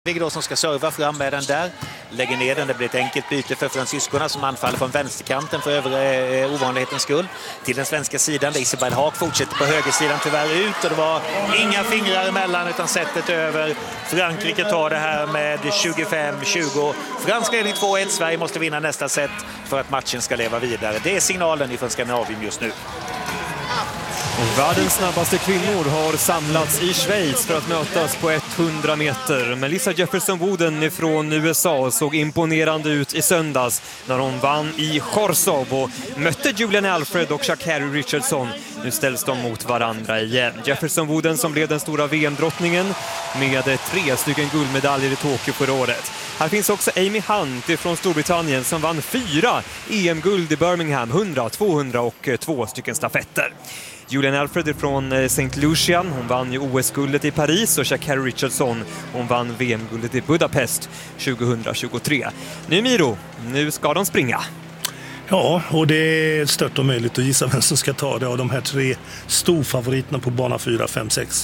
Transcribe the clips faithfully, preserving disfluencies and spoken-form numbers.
Då som ska serva fram med den där, lägger ner den, det blir ett enkelt byte för fransyskorna som anfaller från vänsterkanten för övre eh, ovanlighetens skull. Till den svenska sidan där Isabel Haag fortsätter på högersidan tyvärr ut, och det var inga fingrar emellan utan sättet över. Frankrike tar det här med tjugofem tjugo. Fransk ledning två ett, Sverige måste vinna nästa set för att matchen ska leva vidare. Det är signalen från Skandinavien just nu. Världens snabbaste kvinnor har samlats i Schweiz för att mötas på hundra meter. Melissa Jefferson-Woden från U S A såg imponerande ut i söndags när hon vann i Chorzów och mötte Julian Alfred och Sha'Carri Richardson. Nu ställs de mot varandra igen. Jefferson-Woden som blev den stora V M-drottningen med tre stycken guldmedaljer i Tokyo förra året. Här finns också Amy Hunt från Storbritannien som vann fyra E M-guld i Birmingham, hundra, tvåhundra och två stycken stafetter. Julian Alfred från Saint Lucia, hon vann ju O S-guldet i Paris, och Sha'Carri Richardson, hon vann V M-guldet i Budapest tjugohundratjugotre. Nu Miro, nu ska de springa. Ja, och det är stört och möjligt att gissa vem som ska ta det av de här tre storfavoriterna på bana fyra, fem, sex.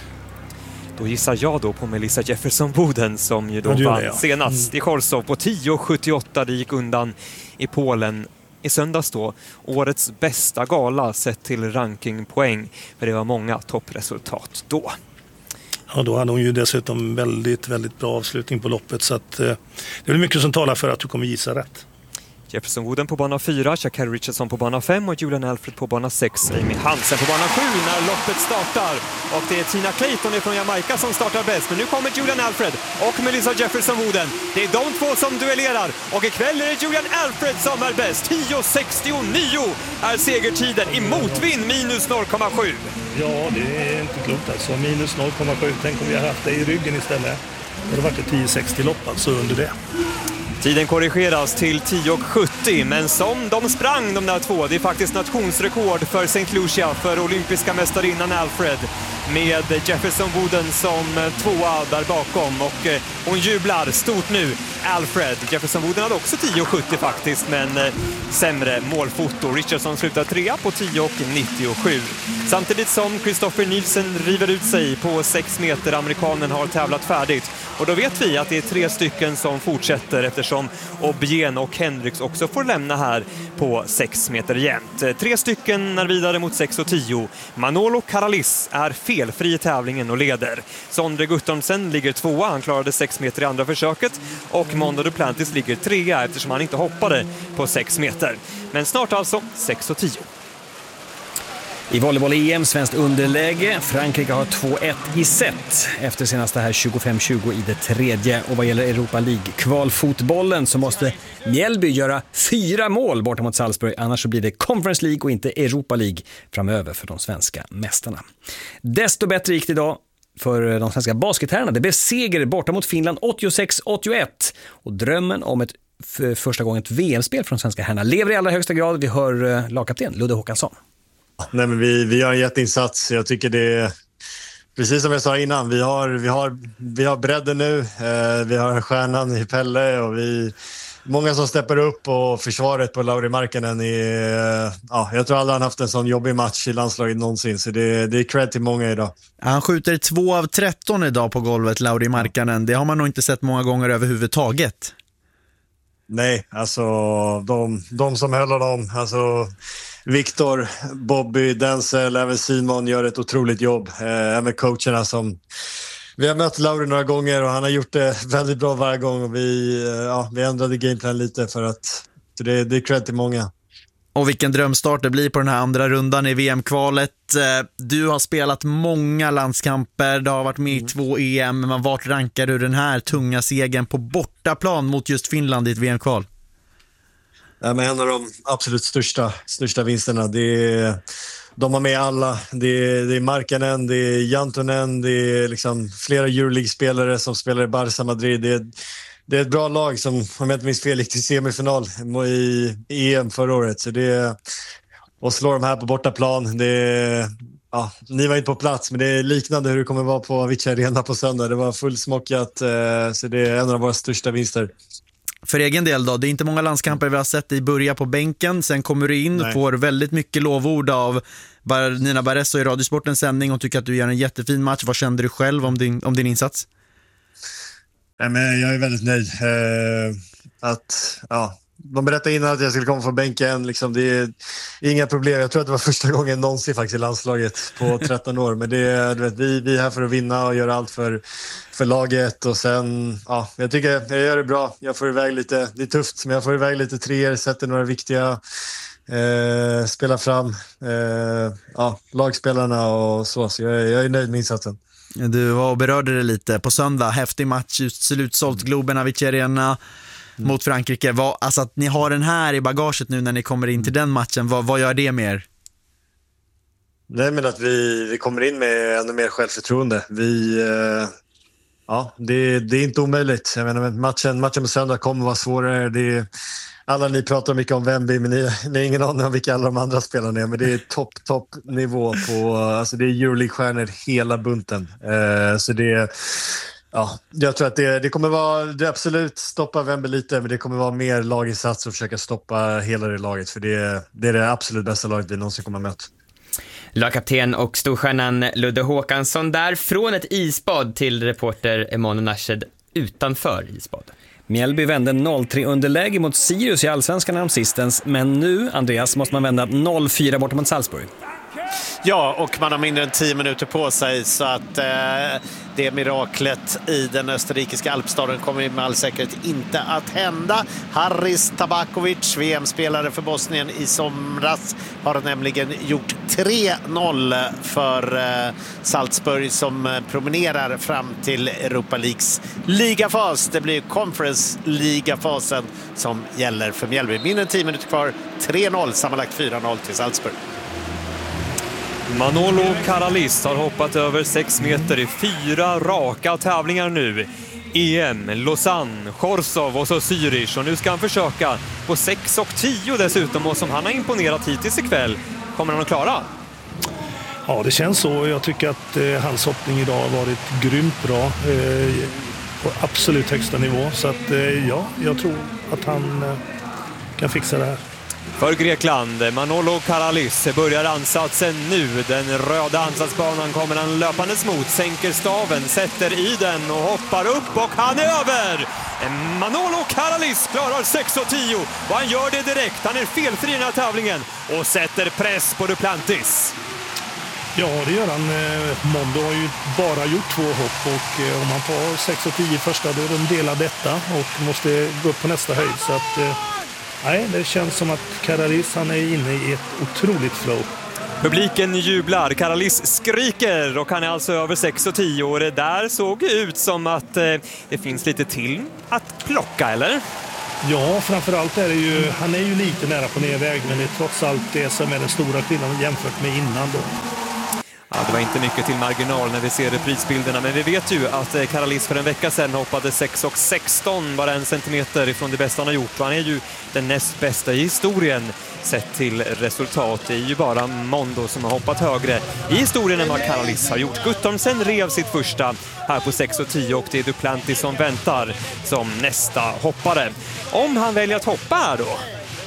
Då gissar jag då på Melissa Jefferson-Woden som ju då ja, vann det, ja. senast mm. i Chorzów på tio sjuttioåtta. Det gick undan i Polen i söndags då. Årets bästa gala sett till rankingpoäng, för det var många toppresultat då. Ja, då hade hon ju dessutom väldigt, väldigt bra avslutning på loppet, så att eh, det är mycket som talar för att du kommer gissa rätt. Jefferson-Woden på bana fyra, Sha'Carri Richardson på bana fem och Julian Alfred på bana sex. Amy Hansen på bana sju när loppet startar. Och det är Tina Clayton från Jamaica som startar bäst. Men nu kommer Julian Alfred och Melissa Jefferson-Woden. Det är de två som duellerar. Och ikväll är det Julian Alfred som är bäst. tio sextionio är segertiden i motvind, minus noll komma sju. Ja, det är inte klokt alltså. Minus noll komma sju. Tänk om vi har haft det i ryggen istället. Det har varit ett tio sextio lopp alltså under det. Tiden korrigeras till tio sjuttio, men som de sprang de där två, det är faktiskt nationsrekord för Saint Lucia för olympiska mästarinnan Alfred, med Jefferson-Woden som tvåa där bakom, och hon jublar stort nu. Alfred, Jefferson-Woden hade också tio sjuttio faktiskt, men sämre målfoto. Richardson slutar trea på tio nittiosju. Samtidigt som Christopher Nielsen river ut sig på sex meter. Amerikanen har tävlat färdigt. Och då vet vi att det är tre stycken som fortsätter, eftersom Obien och Hendricks också får lämna här på sex meter jämnt. Tre stycken är vidare mot sex och tio. Manolo Karalis är felfri i tävlingen och leder. Sondre Guttormsen ligger tvåa, han klarade sex meter i andra försöket. Och Mondo Duplantis ligger trea eftersom han inte hoppade på sex meter. Men snart alltså sex och tio. I volleyboll-E M, svenskt underläge. Frankrike har två ett i set efter senaste här tjugofem tjugo i det tredje. Och vad gäller Europa League-kvalfotbollen så måste Mjällby göra fyra mål borta mot Salzburg. Annars så blir det Conference League och inte Europa League framöver för de svenska mästarna. Desto bättre gick det idag för de svenska basketherrarna. Det blev seger borta mot Finland åttiosex åttioett. Och drömmen om ett för första gången ett V M-spel från svenska herrarna lever i allra högsta grad. Vi hör lagkapten Ludde Håkansson. Nej, men vi, vi gör en jätteinsats. Jag tycker det är precis som jag sa innan. Vi har, vi har, vi har bredden nu. Eh, vi har stjärnan i Pelle och vi många som steppar upp, och försvaret på Lauri Markkanen är, ja, jag tror aldrig han haft en sån jobbig match i landslaget någonsin, så det, det är cred till många idag. Han skjuter två av tretton idag på golvet, Lauri Markkanen. Det har man nog inte sett många gånger överhuvudtaget. Nej, alltså de, de som höll dem, alltså Viktor, Bobby, Denzel, även Simon gör ett otroligt jobb. Eh, med coacherna som... Vi har mött Lauri några gånger och han har gjort det väldigt bra varje gång. Och vi, ja, vi ändrade gameplan lite för att det, det är cred till många. Och vilken drömstart det blir på den här andra rundan i V M-kvalet. Du har spelat många landskamper, du har varit med i mm. två E M. Men vart rankar du den här tunga segern på bortaplan mot just Finland i ett V M-kval? Ja, men en av de absolut största, största vinsterna. Det är, de har med alla. Det är, det är Markkanen, det är Jantunen, det är liksom flera Euroleague-spelare som spelar i Barça Madrid. Det är, det är ett bra lag som, om jag inte minns fel, gick till semifinal i E M förra året. Så det är, och slår de här på bortaplan. Det är, ja, ni var inte på plats, men det är liknande hur det kommer vara på Avicii Arena på söndag. Det var fullsmockat, så det är en av våra största vinster. För egen del då, det är inte många landskamper vi har sett dig börja på bänken. Sen kommer du in och får väldigt mycket lovord av Nina Barresso i Radiosportens sändning och tycker att du gör en jättefin match. Vad kände du själv om din, om din insats? Nej, men jag är väldigt nöjd. Eh, att, ja, de berättade innan att jag skulle komma från bänken. Liksom, det är inga problem. Jag tror att det var första gången någonsin faktiskt i landslaget på tretton år. Men det, du vet, vi, vi är här för att vinna och göra allt för, för laget. Och sen, ja, jag tycker jag gör det bra. Jag får iväg lite, det är tufft, men jag får iväg lite treor, sätter några viktiga, eh, spelar fram eh, ja, lagspelarna och så. Så jag, jag är nöjd med insatsen. Du var och berörde det lite på söndag. Häftig match, slutsålt Globen Avicii Arena mm. mot Frankrike. Vad, alltså att ni har den här i bagaget nu när ni kommer in till den matchen, vad, vad gör det med er? Nej, men att vi, vi kommer in med ännu mer självförtroende. Vi, eh, ja, det, det är inte omöjligt. Jag menar, matchen, matchen på söndag kommer vara svårare. Det är, alla ni pratar mycket om Wemby, men ni, ni har ingen aning om vilka alla de andra spelarna är. Men det är topp, topp nivå på, alltså det är Euroleague-stjärnor hela bunten. Eh, så det, ja, jag tror att det, det kommer vara, det absolut stoppa Wemby lite, men det kommer vara mer laginsats och försöka stoppa hela det laget. För det, det är det absolut bästa laget vi någonsin kommer att möta. Lagkapten och storstjärnan Ludde Håkansson där, från ett isbad till reporter Emanuel Nashed utanför isbad. Mjällby vände noll tre underläge mot Sirius i Allsvenskan häromsistens, men nu, Andreas, måste man vända noll fyra bort mot Salzburg. Ja, och man har mindre än tio minuter på sig, så att eh, det miraklet i den österrikiska alpstaden kommer med all säkerhet inte att hända. Haris Tabakovic, V M-spelare för Bosnien i somras, har nämligen gjort tre noll för eh, Salzburg som eh, promenerar fram till Europa Leagues ligafas. Det blir Conference-ligafasen som gäller för Mjällby. Mindre än tio minuter kvar, tre noll, sammanlagt fyra noll till Salzburg. Manolo Karalis har hoppat över sex meter i fyra raka tävlingar nu. E M, Lausanne, Chorzów och så Zürich. Och nu ska han försöka på sex och tio dessutom. Och som han har imponerat hittills ikväll, kommer han att klara? Ja, det känns så. Jag tycker att eh, hans hoppning idag har varit grymt bra. Eh, på absolut högsta nivå. Så att eh, ja, jag tror att han eh, kan fixa det här. För Grekland, Manolo Karalis börjar ansatsen nu. Den röda ansatsbanan kommer han löpandes mot, sänker staven, sätter i den och hoppar upp och han är över! Manolo Karalis klarar sex och tio och han gör det direkt. Han är felfri i den här tävlingen och sätter press på Duplantis. Ja, det gör han. Mondo har ju bara gjort två hopp och om han tar sex och tio första, då är de delar detta och måste gå upp på nästa höjd. Så att... Nej, det känns som att Karalis, han är inne i ett otroligt flow. Publiken jublar, Karalis skriker och han är alltså över sex och tio och det där såg ut som att eh, det finns lite till att plocka, eller? Ja, framförallt är det ju, han är ju lite nära på nedväg, men det är trots allt det som är den stora skillnaden jämfört med innan då. Ja, det var inte mycket till marginal när vi ser reprisbilderna, men vi vet ju att Karalis för en vecka sedan hoppade sex och sexton, bara en centimeter ifrån det bästa han har gjort. Han är ju den näst bästa i historien sett till resultat. Det är ju bara Mondo som har hoppat högre i historien än vad Karalis har gjort. Guttormsen rev sitt första här på sex och tio och det är Duplantis som väntar som nästa hoppare. Om han väljer att hoppa här då?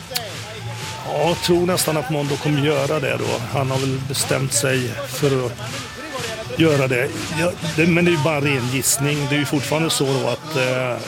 Ja, jag tror nästan att Mondo kommer göra det då. Han har väl bestämt sig för att göra det. Ja, det men det är ju bara en ren gissning. Det är ju fortfarande så då att eh,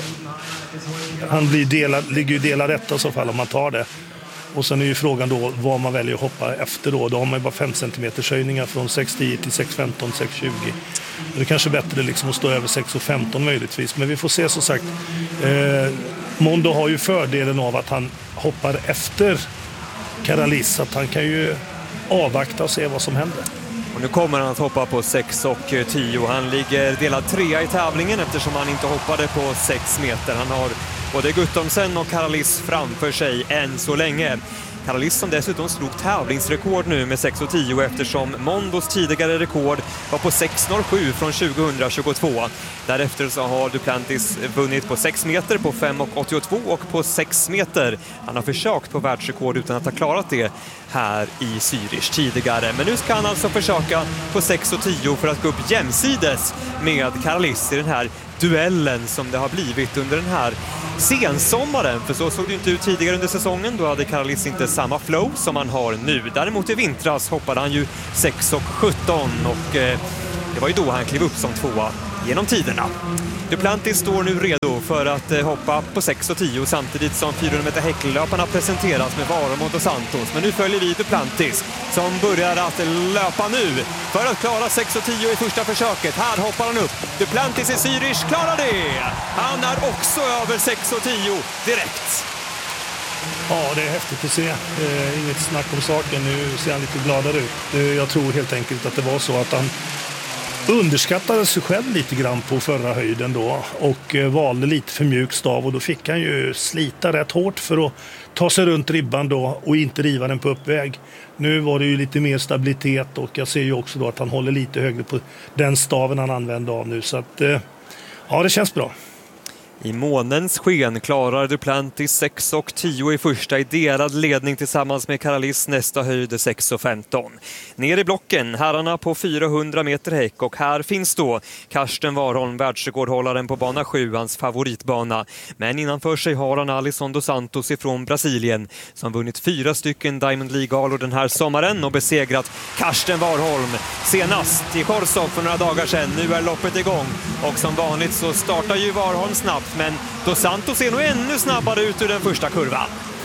han blir delad, ligger ju delad rätt i så fall om man tar det. Och sen är ju frågan då vad man väljer att hoppa efter då. Då har man ju bara fem centimeter höjningar från sex tio till sex femton, sex tjugo. Det är kanske bättre liksom att stå över sex femton möjligtvis. Men vi får se, som sagt. Eh, Mondo har ju fördelen av att han hoppar efter Karalis, att han kan ju avvakta och se vad som händer. Och nu kommer han att hoppa på sex och tio. Han ligger delad trea i tävlingen eftersom han inte hoppade på sex meter. Han har både Guttormsen och Karalis framför sig än så länge. Karalis som dessutom slog tävlingsrekord nu med sex och tio eftersom Mondos tidigare rekord var på sex noll sju från tjugohundratjugotvå. Därefter så har Duplantis vunnit på sex meter, på fem åttiotvå och på sex meter. Han har försökt på världsrekord utan att ha klarat det här i Zürich tidigare. Men nu ska han alltså försöka på sex och tio för att gå upp jämsides med Karalis i den här duellen som det har blivit under den här sensommaren. För så såg det inte ut tidigare under säsongen. Då hade Karalis inte samma flow som han har nu. Däremot i vintras hoppade han ju sex och sjutton och eh, det var ju då han klev upp som tvåa genom tiderna. Duplantis står nu redo för att eh, hoppa på sex och tio samtidigt som fyrahundra meter häcklöparna presenteras med Warholm och Dos Santos. Men nu följer vi Duplantis som börjar att löpa nu för att klara sex och tio i första försöket. Här hoppar han upp. Duplantis i Zürich klarar det! Han är också över sex och tio direkt. Ja, det är häftigt att se. Eh, inget snack om saken. Nu ser han lite gladare ut. Eh, jag tror helt enkelt att det var så att han underskattade sig själv lite grann på förra höjden då och eh, valde lite för mjuk stav och då fick han ju slita rätt hårt för att ta sig runt ribban då och inte riva den på uppväg. Nu var det ju lite mer stabilitet och jag ser ju också då att han håller lite högre på den staven han använder av nu så att eh, ja, det känns bra. I månens sken klarar Duplantis sex och tio i första i delad ledning tillsammans med Karalis nästa höjd sex och femton. Ner i blocken, herrarna på fyrahundra meter häck och här finns då Karsten Warholm, världsrekordhållaren på bana sju, hans favoritbana. Men innanför sig har han Alisson Dos Santos ifrån Brasilien som vunnit fyra stycken Diamond League-galor den här sommaren och besegrat Karsten Warholm senast i Korsov för några dagar sedan. Nu är loppet igång och som vanligt så startar ju Warholm snabbt. Men Dos Santos är nog ännu snabbare ut ur den första kurvan.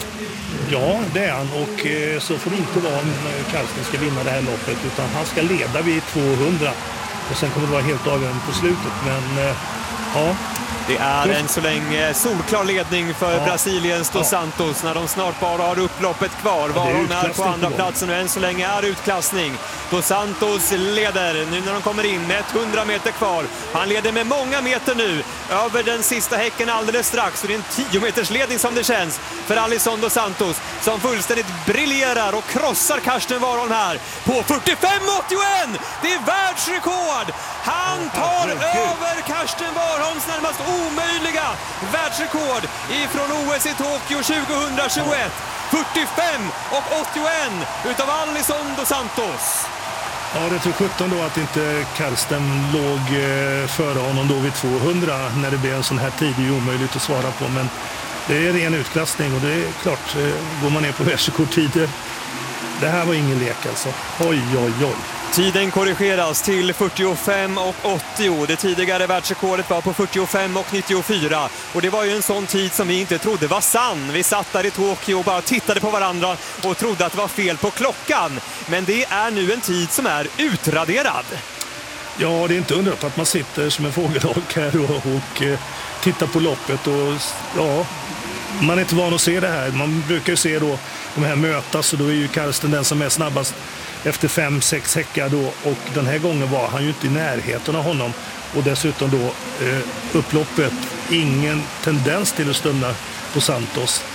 Ja, det är han. Och eh, så får det inte vara om Karsten ska vinna det här loppet. Utan han ska leda vid tvåhundra. Och sen kommer det vara helt avgörande på slutet. Men eh, ja... Det är en så länge solklar ledning för ja. Brasiliens Dos Santos när de snart bara har upploppet kvar. Ja, Warholm är, är på andra platsen och än så länge är utklassning. Dos Santos leder nu när de kommer in med hundra meter kvar. Han leder med många meter nu över den sista häcken alldeles strax. Så det är en tio meters ledning som det känns för Alisson Dos Santos som fullständigt briljerar och krossar Karsten Warholm här på fyrtiofem åttioett. Det är världsrekord! Han tar över Karsten Warholms närmast omöjliga världsrekord ifrån O S i Tokyo tjugohundratjugoett. fyrtiofem åttioett utav Alisson Dos Santos. Ja, det tror sjutton då att inte Karsten låg eh, före honom då vid tvåhundra när det blev en sån här tid. Det är ju omöjligt att svara på, men det är ren utklassning och det är klart, eh, går man ner på världsrekordtider. Det här var ingen lek alltså. Oj, oj, oj. Tiden korrigeras till fyrtiofem åttio. Det tidigare världsrekordet var på fyrtiofem nittiofyra. Och det var ju en sån tid som vi inte trodde var sann. Vi satt där i Tokyo och bara tittade på varandra och trodde att det var fel på klockan. Men det är nu en tid som är utraderad. Ja, det är inte undrat att man sitter som en fågelholk här och, och eh, tittar på loppet. Och ja, man är inte van att se det här. Man brukar ju se då de här mötas och då är ju Karsten den som är snabbast efter fem, sex häckar då, och den här gången var han ju inte i närheten av honom och dessutom då eh, upploppet, ingen tendens till att stumna på Santos.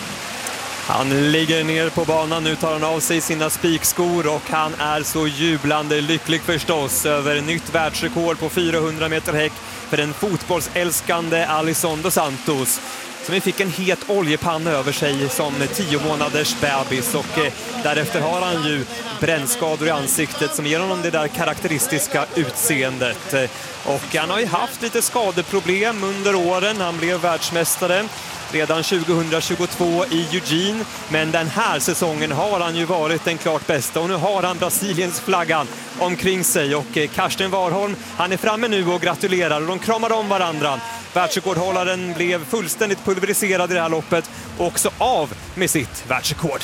Han ligger ner på banan, nu tar han av sig sina spikskor och han är så jublande lycklig förstås över nytt världsrekord på fyrahundra meter häck för den fotbollsälskande Alisson Dos Santos. Så vi fick en het oljepanna över sig som tio månaders bebis och eh, därefter har han ju brännskador i ansiktet som ger honom det där karaktäristiska utseendet. Eh, och han har ju haft lite skadeproblem under åren. Han blev världsmästare redan tjugohundratjugotvå i Eugene, men den här säsongen har han ju varit den klart bästa och nu har han Brasiliens flaggan omkring sig och eh, Karsten Warholm, han är framme nu och gratulerar och de kramar om varandra. Världsrekordhållaren blev fullständigt pulveriserad i det här loppet och också av med sitt världsrekord.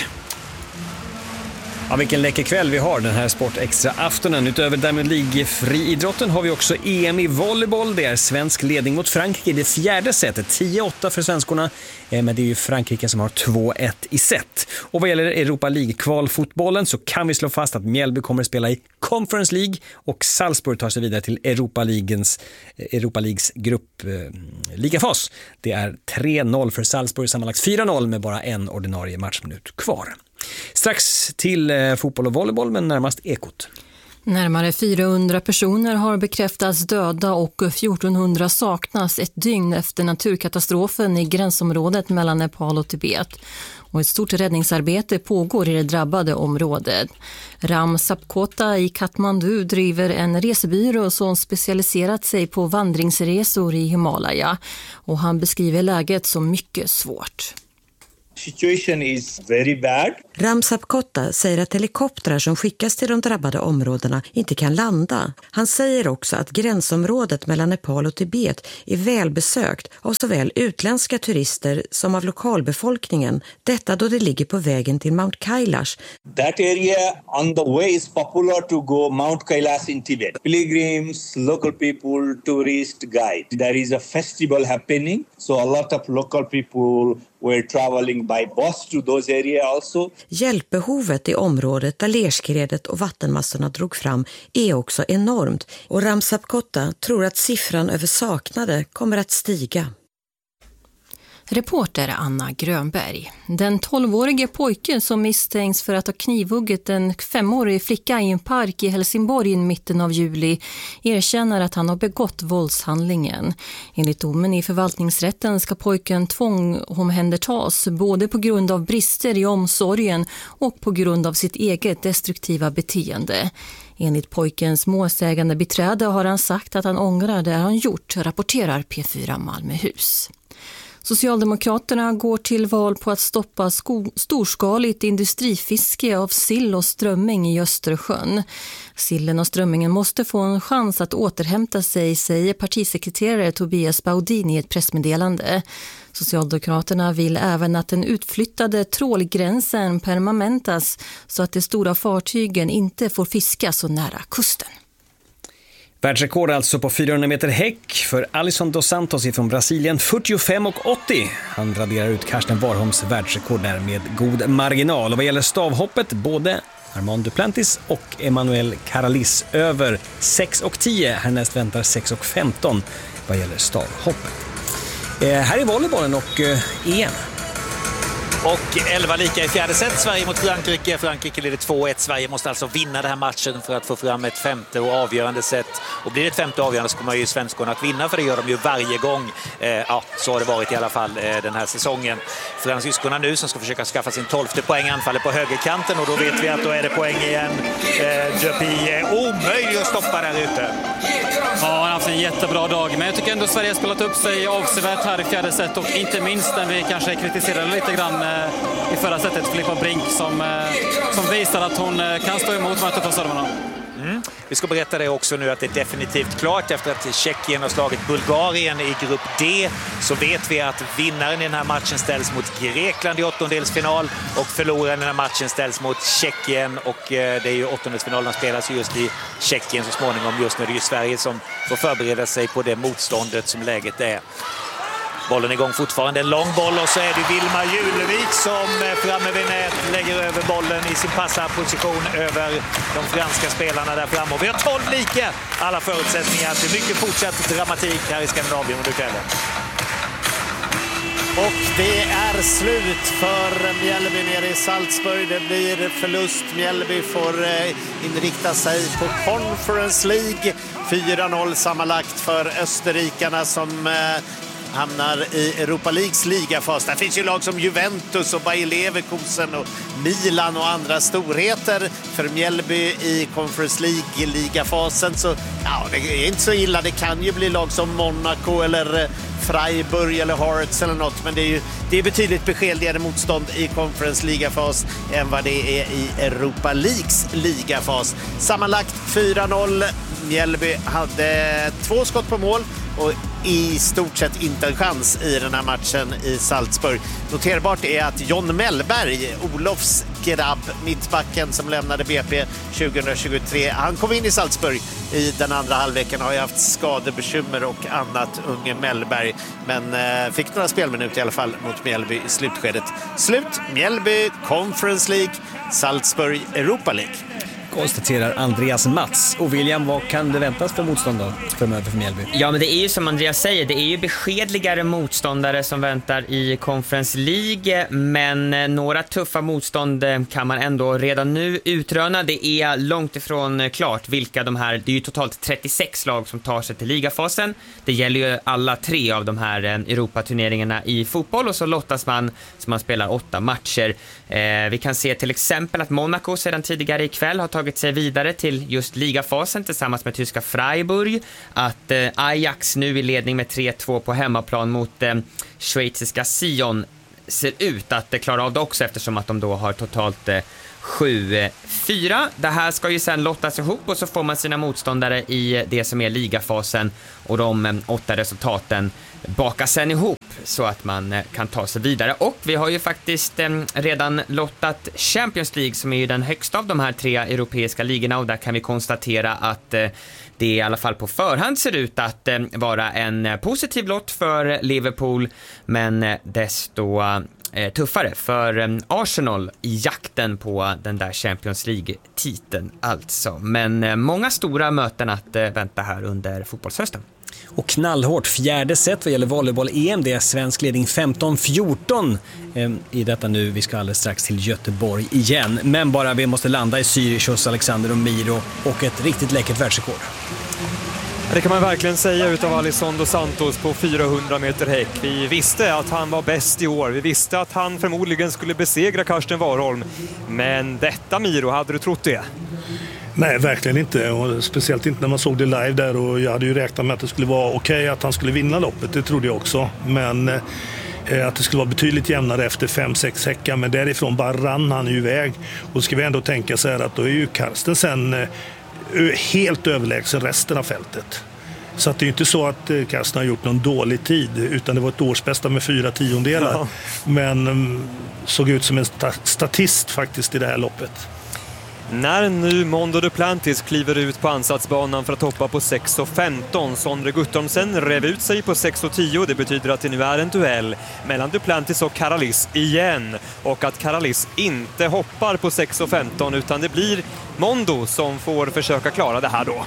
Ja, vilken läcker kväll vi har den här Sportextra-aftonen. Utöver Diamond League-friidrotten har vi också E M i volleyboll. Det är svensk ledning mot Frankrike i det fjärde setet. tio åtta för svenskorna, men det är ju Frankrike som har två ett i set. Och vad gäller Europa League-kvalfotbollen så kan vi slå fast att Mjällby kommer att spela i Conference League och Salzburg tar sig vidare till Europa Leagues, Europa Leagues grupp eh, ligafas. Det är tre noll för Salzburg, sammanlagt fyra noll med bara en ordinarie matchminut kvar. Strax till eh, fotboll och volleyboll, men närmast ekot. Närmare fyrahundra personer har bekräftats döda och fjortonhundra saknas ett dygn efter naturkatastrofen i gränsområdet mellan Nepal och Tibet. Och ett stort räddningsarbete pågår i det drabbade området. Ram Sapkota i Kathmandu driver en resebyrå som specialiserat sig på vandringsresor i Himalaya. Och han beskriver läget som mycket svårt. Situation is very bad. Ramsap Kotta säger att helikoptrar som skickas till de drabbade områdena inte kan landa. Han säger också att gränsområdet mellan Nepal och Tibet är välbesökt av såväl utländska turister som av lokalbefolkningen. Detta då det ligger på vägen till Mount Kailash. That area on the way is popular to go Mount Kailash in Tibet. Pilgrims, local people, tourist, guide. There is a festival happening, so a lot of local people were traveling by bus to those areas also. Hjälpbehovet i området där lerskredet och vattenmassorna drog fram är också enormt och Ramsap Kotta tror att siffran över saknade kommer att stiga. Reporter Anna Grönberg. Den tolvårige pojke som misstänks för att ha knivhugget en femårig flicka i en park i Helsingborg i mitten av juli erkänner att han har begått våldshandlingen. Enligt domen i förvaltningsrätten ska pojken tvångsomhändertas både på grund av brister i omsorgen och på grund av sitt eget destruktiva beteende. Enligt pojkens målsägande beträde har han sagt att han ångrar det han gjort, rapporterar P fyra Malmöhus. Socialdemokraterna går till val på att stoppa sko- storskaligt industrifiske av sill och strömming i Östersjön. Sillen och strömmingen måste få en chans att återhämta sig, säger partisekreterare Tobias Baudin i ett pressmeddelande. Socialdemokraterna vill även att den utflyttade trålgränsen permanentas så att de stora fartygen inte får fiska så nära kusten. Världsrekord alltså på fyrahundra meter häck för Alisson dos Santos från Brasilien, fyrtiofem och åttio. Han raderar ut Karsten Warholms världsrekord där med god marginal. Och vad gäller stavhoppet, både Armand Duplantis och Emmanuel Caralis över sex och tio. Härnäst väntar sex och femton vad gäller stavhoppet. Eh, här är volleybollen och eh, E M. Och elva lika i fjärde set, Sverige mot Frankrike. Frankrike leder två ett. Sverige måste alltså vinna den här matchen för att få fram ett femte och avgörande set. Och blir det ett femte avgörande så kommer ju svenskarna att vinna, för det gör de ju varje gång. Eh, ja, så har det varit i alla fall eh, den här säsongen. Fransyskorna nu som ska försöka skaffa sin tolfte poäng anfaller på högerkanten, och då vet vi att då är det poäng igen. Eh, Dupuy är omöjlig att stoppa där ute. Ja, han har haft en jättebra dag, men jag tycker ändå Sverige har spelat upp sig avsevärt här i fjärde set, och inte minst när vi kanske kritiserade lite grann i förra sättet Filippa Brink som, som visar att hon kan stå emot de här tuffa servarna. Mm. Vi ska berätta det också nu att det är definitivt klart efter att Tjeckien har slagit Bulgarien i grupp D, så vet vi att vinnaren i den här matchen ställs mot Grekland i åttondelsfinal och förloraren i den här matchen ställs mot Tjeckien, och eh, det är ju åttondelsfinalerna spelas just i Tjeckien så småningom. Just nu är det ju Sverige som får förbereda sig på det motståndet som läget är. Bollen är igång fortfarande, en lång boll, och så är det Vilma Julevik som framme vid nät lägger över bollen i sin passarposition över de franska spelarna där framme. Och vi har tolv lika, alla förutsättningar till mycket fortsatt dramatik här i Skandinavien under kvällen. Och det är slut för Mjällby nere i Salzburg. Det blir förlust. Mjällby får inrikta sig på Conference League. fyra noll sammanlagt för österrikarna som hamnar i Europa Leagues ligafas. Där finns ju lag som Juventus och Bayer Leverkusen och Milan och andra storheter. För Mjällby i Conference League-ligafasen så ja, det är inte så illa. Det kan ju bli lag som Monaco eller Freiburg eller Hearts eller något, men det är ju det är betydligt beskedligare motstånd i Conference ligafas än vad det är i Europa Leagues ligafas. Sammanlagt fyra noll. Mjällby hade två skott på mål och i stort sett inte en chans i den här matchen i Salzburg. Noterbart är att John Mellberg, Olofs grabb, mittbacken som lämnade B P tjugohundratjugotre, han kom in i Salzburg i den andra halvleken, har ju haft skadebekymmer och annat, unge Mellberg, men eh, fick några spelminuter i alla fall mot Mjällby i slutskedet. Slut, Mjällby, Conference League, Salzburg, Europa League. Konstaterar Andreas Mats. Och William, vad kan det väntas för motstånd då framöver för Mjällby? Ja, men det är ju som Andreas säger, det är ju beskedligare motståndare som väntar i Conference League, men några tuffa motstånd kan man ändå redan nu utröna. Det är långt ifrån klart vilka de här, det är ju totalt trettiosex lag som tar sig till ligafasen. Det gäller ju alla tre av de här Europaturneringarna i fotboll, och så lottas man så man spelar åtta matcher. Eh, vi kan se till exempel att Monaco sedan tidigare ikväll har tagit sig vidare till just ligafasen tillsammans med tyska Freiburg. Att eh, Ajax nu i ledning med tre två på hemmaplan mot eh, schweiziska Sion ser ut att klara av det också, eftersom att de då har totalt sju fyra. Det här ska ju sen lottas ihop och så får man sina motståndare i det som är ligafasen, och de åtta resultaten bakas sen ihop så att man kan ta sig vidare. Och vi har ju faktiskt redan lottat Champions League, som är ju den högsta av de här tre europeiska ligorna, och där kan vi konstatera att det i alla fall på förhand ser ut att vara en positiv lott för Liverpool, men desto tuffare för Arsenal i jakten på den där Champions League-titeln alltså. Men många stora möten att vänta här under fotbollshösten. Och knallhårt fjärde set vad gäller volleyboll-E M. Det är svensk ledning femton fjorton eh, i detta nu. Vi ska alldeles strax till Göteborg igen. Men bara vi måste landa i Zürich hos Alexander och Miro, och ett riktigt läckert världsrekord. Det kan man verkligen säga utav Alisson dos Santos på fyrahundra meter häck. Vi visste att han var bäst i år. Vi visste att han förmodligen skulle besegra Karsten Warholm. Men detta, Miro, hade du trott det? Nej, verkligen inte. Och speciellt inte när man såg det live där. Och jag hade ju räknat med att det skulle vara okej okay att han skulle vinna loppet. Det trodde jag också. Men eh, att det skulle vara betydligt jämnare efter fem sex häckar. Men därifrån bara rann han ju iväg. Och ska vi ändå tänka så här att då är ju Karsten sen eh, helt överlägsen resten av fältet. Så att det är inte så att eh, Karsten har gjort någon dålig tid. Utan det var ett årsbästa med fyra tiondelar. Ja. Men eh, såg ut som en sta- statist faktiskt i det här loppet. När nu Mondo Duplantis kliver ut på ansatsbanan för att hoppa på sex femton, Sondre Guttormsen rev ut sig på sex tio. Det betyder att det nu är en duell mellan Duplantis och Karalis igen, och att Karalis inte hoppar på sex femton, utan det blir Mondo som får försöka klara det här då.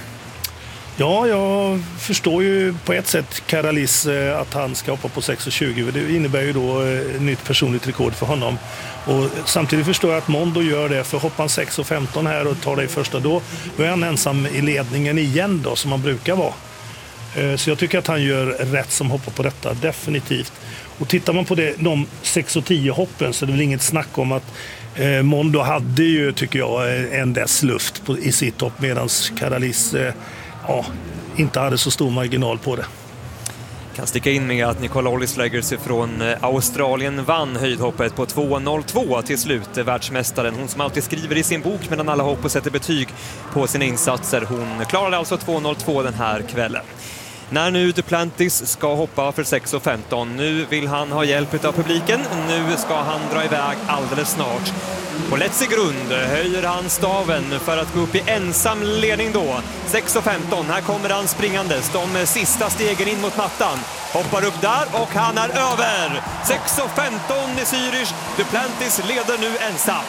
Ja, jag förstår ju på ett sätt Karalis att han ska hoppa på sex tjugo. Det innebär ju då ett nytt personligt rekord för honom. Och samtidigt förstår jag att Mondo gör det, för hoppar han sex femton här och tar det i första, då är han ensam i ledningen igen då, som han brukar vara. Så jag tycker att han gör rätt som hoppar på detta, definitivt. Och tittar man på det, de sex tio hoppen, så är det väl inget snack om att eh, Mondo hade ju, tycker jag, en dess luft på, i sitt hopp, medan Karalis eh, ja, inte hade så stor marginal på det. Kan sticka in med att Nicole Ollisleggers från Australien vann höjdhoppet på två noll två till slut. Världsmästaren, hon som alltid skriver i sin bok medan alla hopp och sätter betyg på sina insatser. Hon klarade alltså två noll två den här kvällen. När nu Duplantis ska hoppa för sex femton, nu vill han ha hjälp av publiken. Nu ska han dra iväg alldeles snart. På Let's grund höjer han staven för att gå upp i ensam ledning då. sex femton, här kommer han springandes. De sista stegen in mot mattan. Hoppar upp där och han är över. sex femton i Zürich. Duplantis leder nu ensam.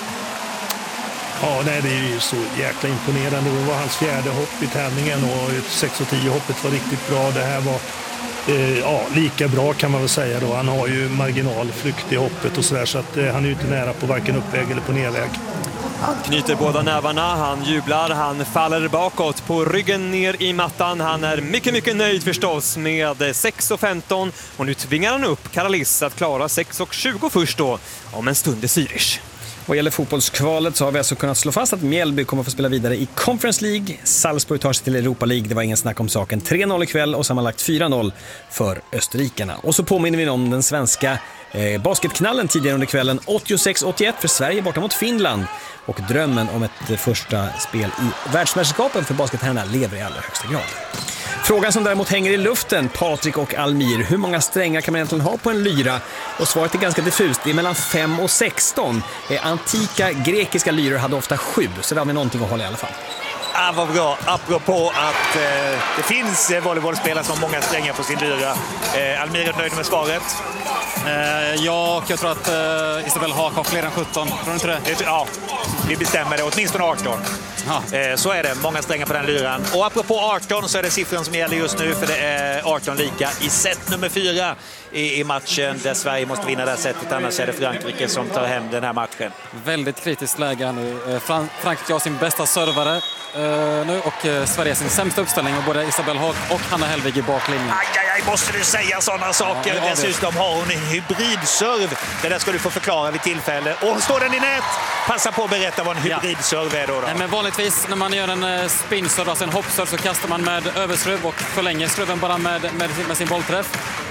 Ja, nej, det är ju så jäkla imponerande. Det var hans fjärde hopp i tävlingen och sex tio hoppet var riktigt bra. Det här var eh, ja, lika bra kan man väl säga då. Han har ju marginalflykt i hoppet och sådär, så att eh, han är ju inte nära på varken uppväg eller på nedväg. Han knyter båda nävarna, han jublar, han faller bakåt på ryggen ner i mattan. Han är mycket, mycket nöjd förstås med sex femton och nu tvingar han upp Karalis att klara sex tjugo först då, om en stund i Zürich. Vad gäller fotbollskvalet så har vi alltså kunnat slå fast att Mjällby kommer att få spela vidare i Conference League. Salzburg tar sig till Europa League, det var ingen snack om saken. tre noll ikväll och sammanlagt fyra noll för österrikarna. Och så påminner vi om den svenska eh, basketknallen tidigare under kvällen. åttiosex åttioett för Sverige borta mot Finland. Och drömmen om ett första spel i världsmästerskapen för basketherrarna lever i allra högsta grad. Frågan som däremot hänger i luften, Patrik och Almir, hur många strängar kan man egentligen ha på en lyra? Och svaret är ganska diffust, det är mellan fem och sexton. Antika grekiska lyror hade ofta sju, så där har vi någonting att hålla i alla fall. Ah, vad bra. Apropå att eh, det finns eh, volleybollspelare som har många strängar på sin lyra. Eh, Almir är nöjd med svaret. Eh, ja, och jag tror att eh, Isabel Haak har fler än sjutton. Tror du inte det? det? Ja, vi bestämmer det. Åtminstone arton. Eh, så är det. Många strängar på den lyran. Och apropå arton så är det siffran som gäller just nu, för det är arton lika i set nummer fyra i, i matchen där Sverige måste vinna det här setet. Annars är det Frankrike som tar hem den här matchen. Väldigt kritiskt läge här nu. Fran- Frankrike har sin bästa servare Uh, nu och uh, Sverige sin sämsta uppställning och både Isabel Haag och Hanna Helvig i baklinjen. Aj, aj, aj, måste du säga sådana saker? Ja, dessutom har hon en hybridserv. Det där ska du få förklara vid tillfälle. Och står den i nät? Passa på att berätta vad en hybridserv är då. då. Nej, men vanligtvis när man gör en uh, spinserv, alltså en hoppserv, så kastar man med överskruv och förlänger skruven bara med, med, med sin bollträff.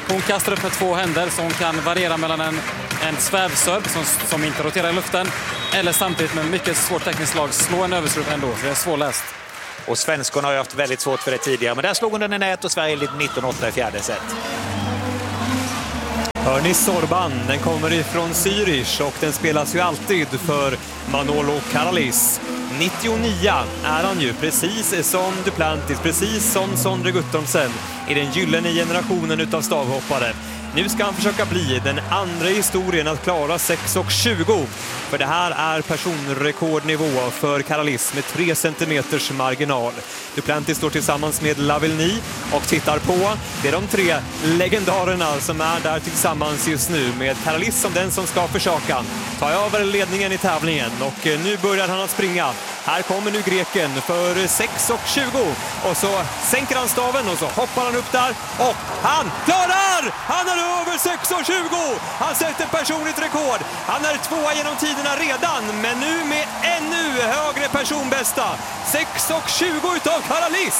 Hon kastar upp med två händer som kan variera mellan en, en svävserv som, som inte roterar i luften eller samtidigt med mycket svårt tekniskt slag slå en överserv ändå. Så det är svårläst. Och svenskarna har ju haft väldigt svårt för det tidigare, men där slog hon den i nät och Sverige lite nitton åtta i fjärde set. Hör ni Sorban? Den kommer ifrån Zürich och den spelas ju alltid för Manolo Karalis. nittionio är han ju, precis som Duplantis, precis som Sondre Guttormsen i den gyllene generationen utav stavhoppare. Nu ska han försöka bli den andra i historien att klara sex tjugo. För det här är personrekordnivå för Karalis med tre centimeters marginal. Duplantis står tillsammans med Lavillenie och tittar på. Det är de tre legendarerna som är där tillsammans just nu med Karalis som den som ska försöka ta över ledningen i tävlingen. Och nu börjar han att springa. Här kommer nu greken för sex tjugo och så sänker han staven och så hoppar han upp där och han klarar! Han är över sex tjugo! Han sätter personligt rekord. Han är tvåa genom tiderna redan, men nu med ännu högre personbästa. sex tjugo utav Karalis!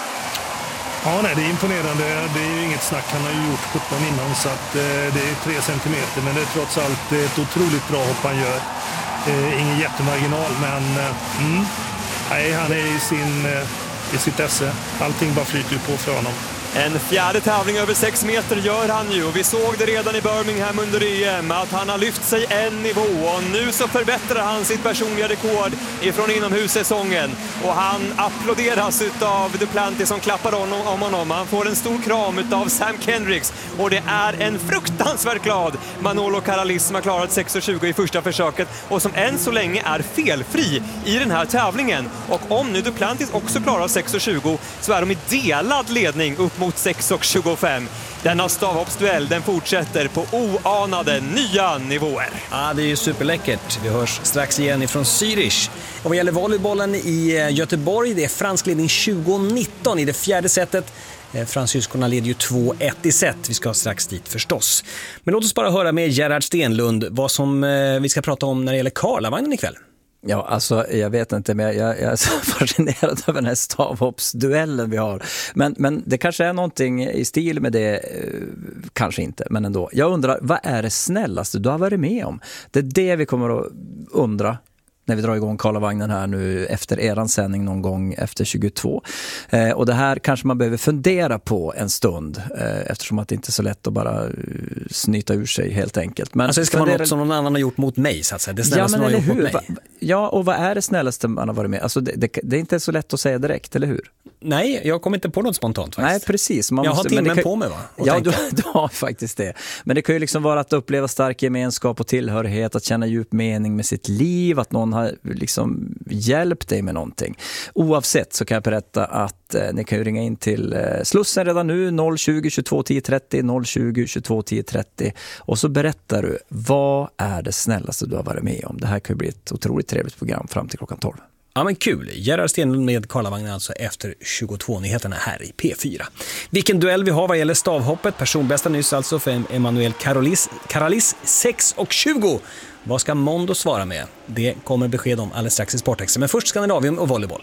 Ja, nej, det är imponerande. Det är ju inget snack. Han har ju gjort sjutton innan så att eh, det är tre centimeter, men det är trots allt ett otroligt bra hopp han gör. Eh, ingen jättemarginal, men eh, mm, nej, han är i, sin, eh, i sitt esse. Allting bara flyter ju på för honom. En fjärde tävling över sex meter gör han ju och vi såg det redan i Birmingham under E M att han har lyft sig en nivå och nu så förbättrar han sitt personliga rekord ifrån inomhussäsongen och han applåderas utav Duplantis som klappar om honom. Han får en stor kram utav Sam Kendricks och det är en fruktansvärt glad Manolo Karalis som har klarat sex tjugo i första försöket och som än så länge är felfri i den här tävlingen. Och om nu Duplantis också klarar sex tjugo så är de i delad ledning upp mot sex tjugofem. Denna stavhoppsduell den fortsätter på oanade nya nivåer. Ja, det är ju superläckert. Vi hörs strax igen ifrån Zürich. Och vad gäller volleybollen i Göteborg, det är fransk ledning tjugo nitton i det fjärde setet. Fransyskorna leder ju två ett i set. Vi ska strax dit förstås. Men låt oss bara höra med Gerhard Stenlund vad som vi ska prata om när det gäller Karlavagnen ikväll. Ja, alltså jag vet inte, men jag, jag är så fascinerad över den här stavhoppsduellen vi har. Men, men det kanske är någonting i stil med det, kanske inte, men ändå. Jag undrar, vad är det snällaste du har varit med om? Det är det vi kommer att undra när vi drar igång Karlavagnen här nu efter eran sändning någon gång efter tjugotvå. Eh, och det här kanske man behöver fundera på en stund eh, eftersom att det inte är så lätt att bara uh, snyta ur sig helt enkelt. Men alltså det ska vara något som någon annan har gjort mot mig så att säga. Det snällaste ja, men någon har gjort hur? mot mig. Va, ja, och vad är det snällaste man har varit med? Alltså det, det, det är inte så lätt att säga direkt, eller hur? Nej, jag kommer inte på något spontant faktiskt. Nej, precis. Man jag måste, har timmen kan, på mig va? Ja, du, du har faktiskt det. Men det kan ju liksom vara att uppleva stark gemenskap och tillhörighet, att känna djup mening med sitt liv, att någon har liksom hjälpt dig med någonting. Oavsett så kan jag berätta att eh, ni kan ju ringa in till eh, Slussen redan nu noll tjugo tjugotvå tio trettio noll tjugo tjugotvå tio trettio och så berättar du vad är det snällaste du har varit med om. Det här kan ju bli ett otroligt trevligt program fram till klockan tolv. Ja men kul, Gerhard Stenlund med Karlavagnen alltså efter tjugotvå-nyheterna här i P fyra. Vilken duell vi har vad gäller stavhoppet, personbästa nyss alltså för Emanuel Karalis, Karalis sex tjugo. Vad ska Mondo svara med? Det kommer besked om alldeles strax i Sportextra, men först Skandinavien och volleyboll.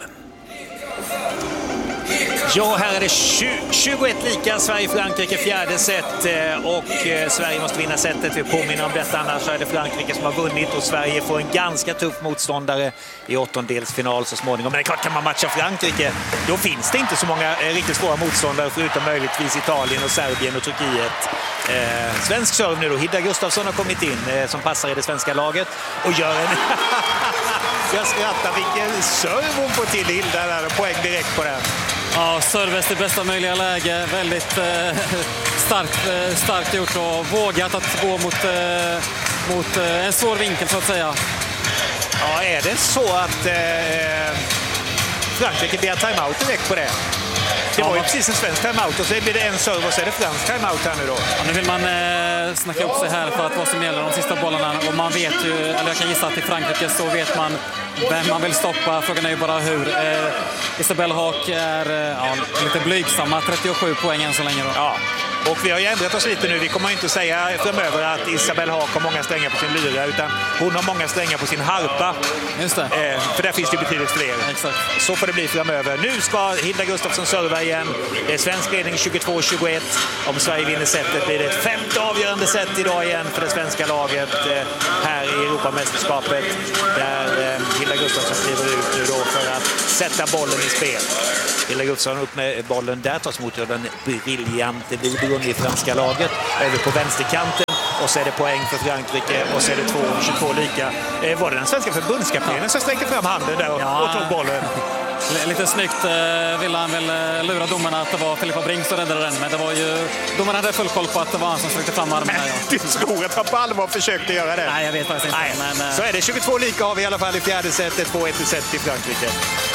Ja, här är det tjugoett lika, Sverige-Frankrike fjärde set och Sverige måste vinna setet. Vi påminner om detta, annars är det Frankrike som har vunnit och Sverige får en ganska tuff motståndare i åttondelsfinal så småningom. Men det är klart, kan man matcha Frankrike, då finns det inte så många riktigt svåra motståndare förutom möjligtvis Italien och Serbien och Turkiet. Eh, svensk serve nu då, Hilda Gustafsson har kommit in eh, som passar i det svenska laget och gör en... Jag skrattar, vilken serve hon får till Hilda där och poäng direkt på den. Ja, service i bästa möjliga läge. Väldigt eh, starkt, eh, starkt gjort och vågat att gå mot, eh, mot eh, en svår vinkel så att säga. Ja, är det så att eh, Frankrike blir timeout direkt på det? Det var ju precis en svensk timeout och så blir det en serve och så är det fransk timeout här nu då. Ja, nu vill man eh, snacka upp sig här för att vad som gäller de sista bollarna. Och man vet ju, eller jag kan gissa att i Frankrike så vet man vem man vill stoppa. Frågan är ju bara hur. Eh, Isabelle Haak är eh, ja, lite blygsamma, trettiosju poäng än så länge då. Ja. Och vi har ju ändrat oss lite nu. Vi kommer inte säga framöver att Isabelle Haak har många strängar på sin lyra, utan hon har många strängar på sin harpa. Just det. Eh, för där finns det betydligt fler. Exakt. Så får det bli framöver. Nu ska Hilda Gustafsson serva igen. Det är svensk ledning tjugotvå tjugoett. Om Sverige vinner setet blir det ett femte avgörande set idag igen för det svenska laget eh, här i Europamästerskapet. Där eh, Hilda Gustafsson kliver ut nu då för att sätta bollen i spel. Hilda Gustafsson upp med bollen. Där tas mot den briljante Vibrun i franska laget. Över på vänsterkanten. Och så är det poäng för Frankrike och så är det två tjugotvå lika. Eh, var det den svenska förbundskaptenen som sträckte fram handen där och, ja. och tog bollen? Lite snyggt eh, ville han väl eh, lura domarna att det var Filippa Brink som räddade den. Men det var ju, domarna hade full koll på att det var han som sträckte fram armen. Du tror att han på allvar försökte göra det? Nej, jag vet faktiskt inte. Nej. Men, eh... Så är det tjugotvå lika har vi i alla fall i fjärde set. två ett set i Frankrike.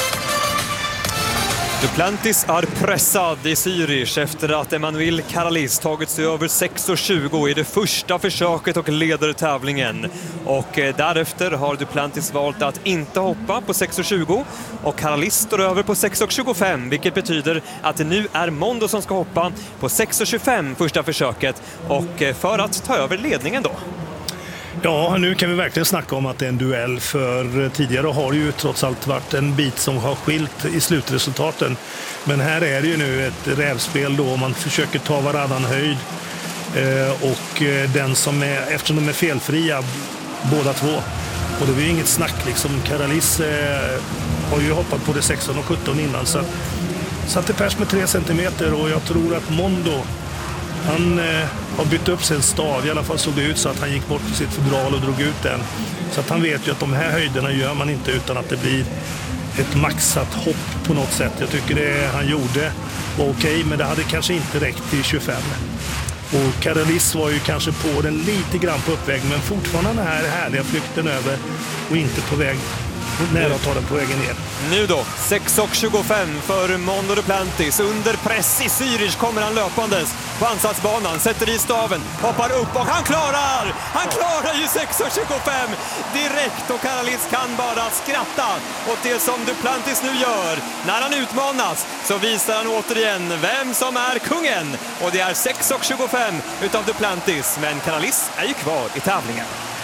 Duplantis är pressad i Zürich efter att Emmanuel Caralis tagit sig över sex tjugo i det första försöket och leder tävlingen. Och därefter har Duplantis valt att inte hoppa på sex tjugo och Caralis står över på sex tjugofem, vilket betyder att det nu är Mondo som ska hoppa på sex tjugofem första försöket och för att ta över ledningen då. Ja, nu kan vi verkligen snacka om att det är en duell, för tidigare har det ju trots allt varit en bit som har skilt i slutresultaten. Men här är det ju nu ett rävspel då, man försöker ta varannan höjd och den som är, eftersom de är felfria båda två, och det var ju inget snack liksom. Caralis har ju hoppat på det sexton och sjutton innan, så satte pers med tre centimeter, och jag tror att Mondo, han eh, har bytt upp sin stav. I alla fall såg det ut så att han gick bort till sitt fodral och drog ut den. Så att han vet ju att de här höjderna gör man inte utan att det blir ett maxat hopp på något sätt. Jag tycker det han gjorde var okej, men det hade kanske inte räckt till tjugofem. Och Caralis var ju kanske på den lite grann på uppväg, men fortfarande den här härliga flykten över och inte på väg nära att ta den på vägen ner. Nu då, sex tjugofem för Mondo Duplantis. Under press i Zürich kommer han löpandes på ansatsbanan, sätter i staven, hoppar upp och han klarar! Han klarar ju sex tjugofem direkt, och Caralis kan bara skratta åt det som Duplantis nu gör. När han utmanas så visar han återigen vem som är kungen, och det är sex tjugofem utav Duplantis, men Caralis är ju kvar i tävlingen.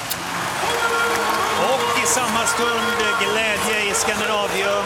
Och i samma stund glädje i Skandinavium,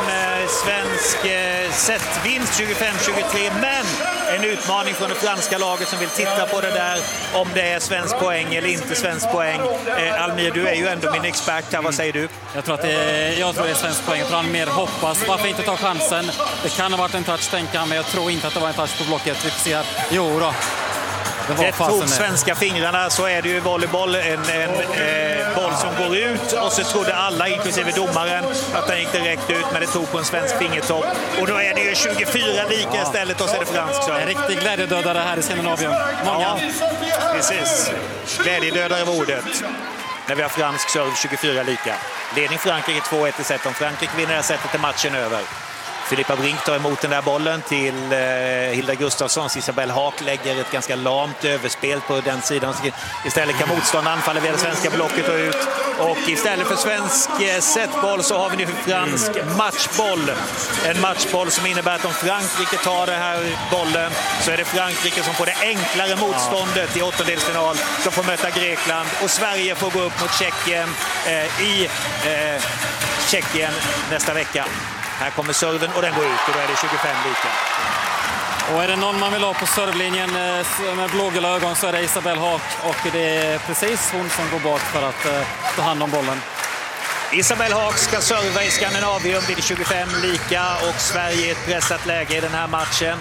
svensk eh, setvinst tjugofem tjugotre, men en utmaning från det franska laget som vill titta på det där, om det är svensk poäng eller inte svensk poäng. Eh, Almir, du är ju ändå min expert här, vad säger du? Jag tror att det är, jag tror det är svensk poäng, jag tror han mer hoppas. Varför inte ta chansen? Det kan ha varit en touch, tänker han, men jag tror inte att det var en touch på blocket. Vi får se här. Jo då. Det, det tog svenska fingrarna, så är det ju volleyboll, en, en eh, boll som går ut, och så trodde alla, inklusive domaren, att den gick direkt ut, men det tog på en svensk fingertopp, och då är det ju tjugofyra lika ja. istället, och så är det fransk. Så. En riktig glädjedödare här i Skandinavien. Många. Ja, precis. Glädjedödare av ordet. När vi har fransk serve tjugofyra lika. Ledning Frankrike två ett i set. Om Frankrike vinner det här setet är matchen över. Filippa Brink tar emot den där bollen till eh, Hilda Gustafsson. Isabelle Haak lägger ett ganska lamt överspel på den sidan. Istället kan motståndaren anfalla via det svenska blocket och ut. Och istället för svensk eh, setboll så har vi nu fransk matchboll. En matchboll som innebär att om Frankrike tar den här bollen så är det Frankrike som får det enklare motståndet i åttondelsfinal, som får möta Grekland. Och Sverige får gå upp mot Tjeckien eh, i eh, Tjeckien nästa vecka. Här kommer serven och den går ut, och då är det tjugofem lika. Och är det någon man vill ha på servlinjen med blågula ögon så är det Isabelle Haak, och det är precis hon som går bak för att uh, ta hand om bollen. Isabelle Haak ska serva i Skandinavium vid tjugofem lika, och Sverige i ett pressat läge i den här matchen.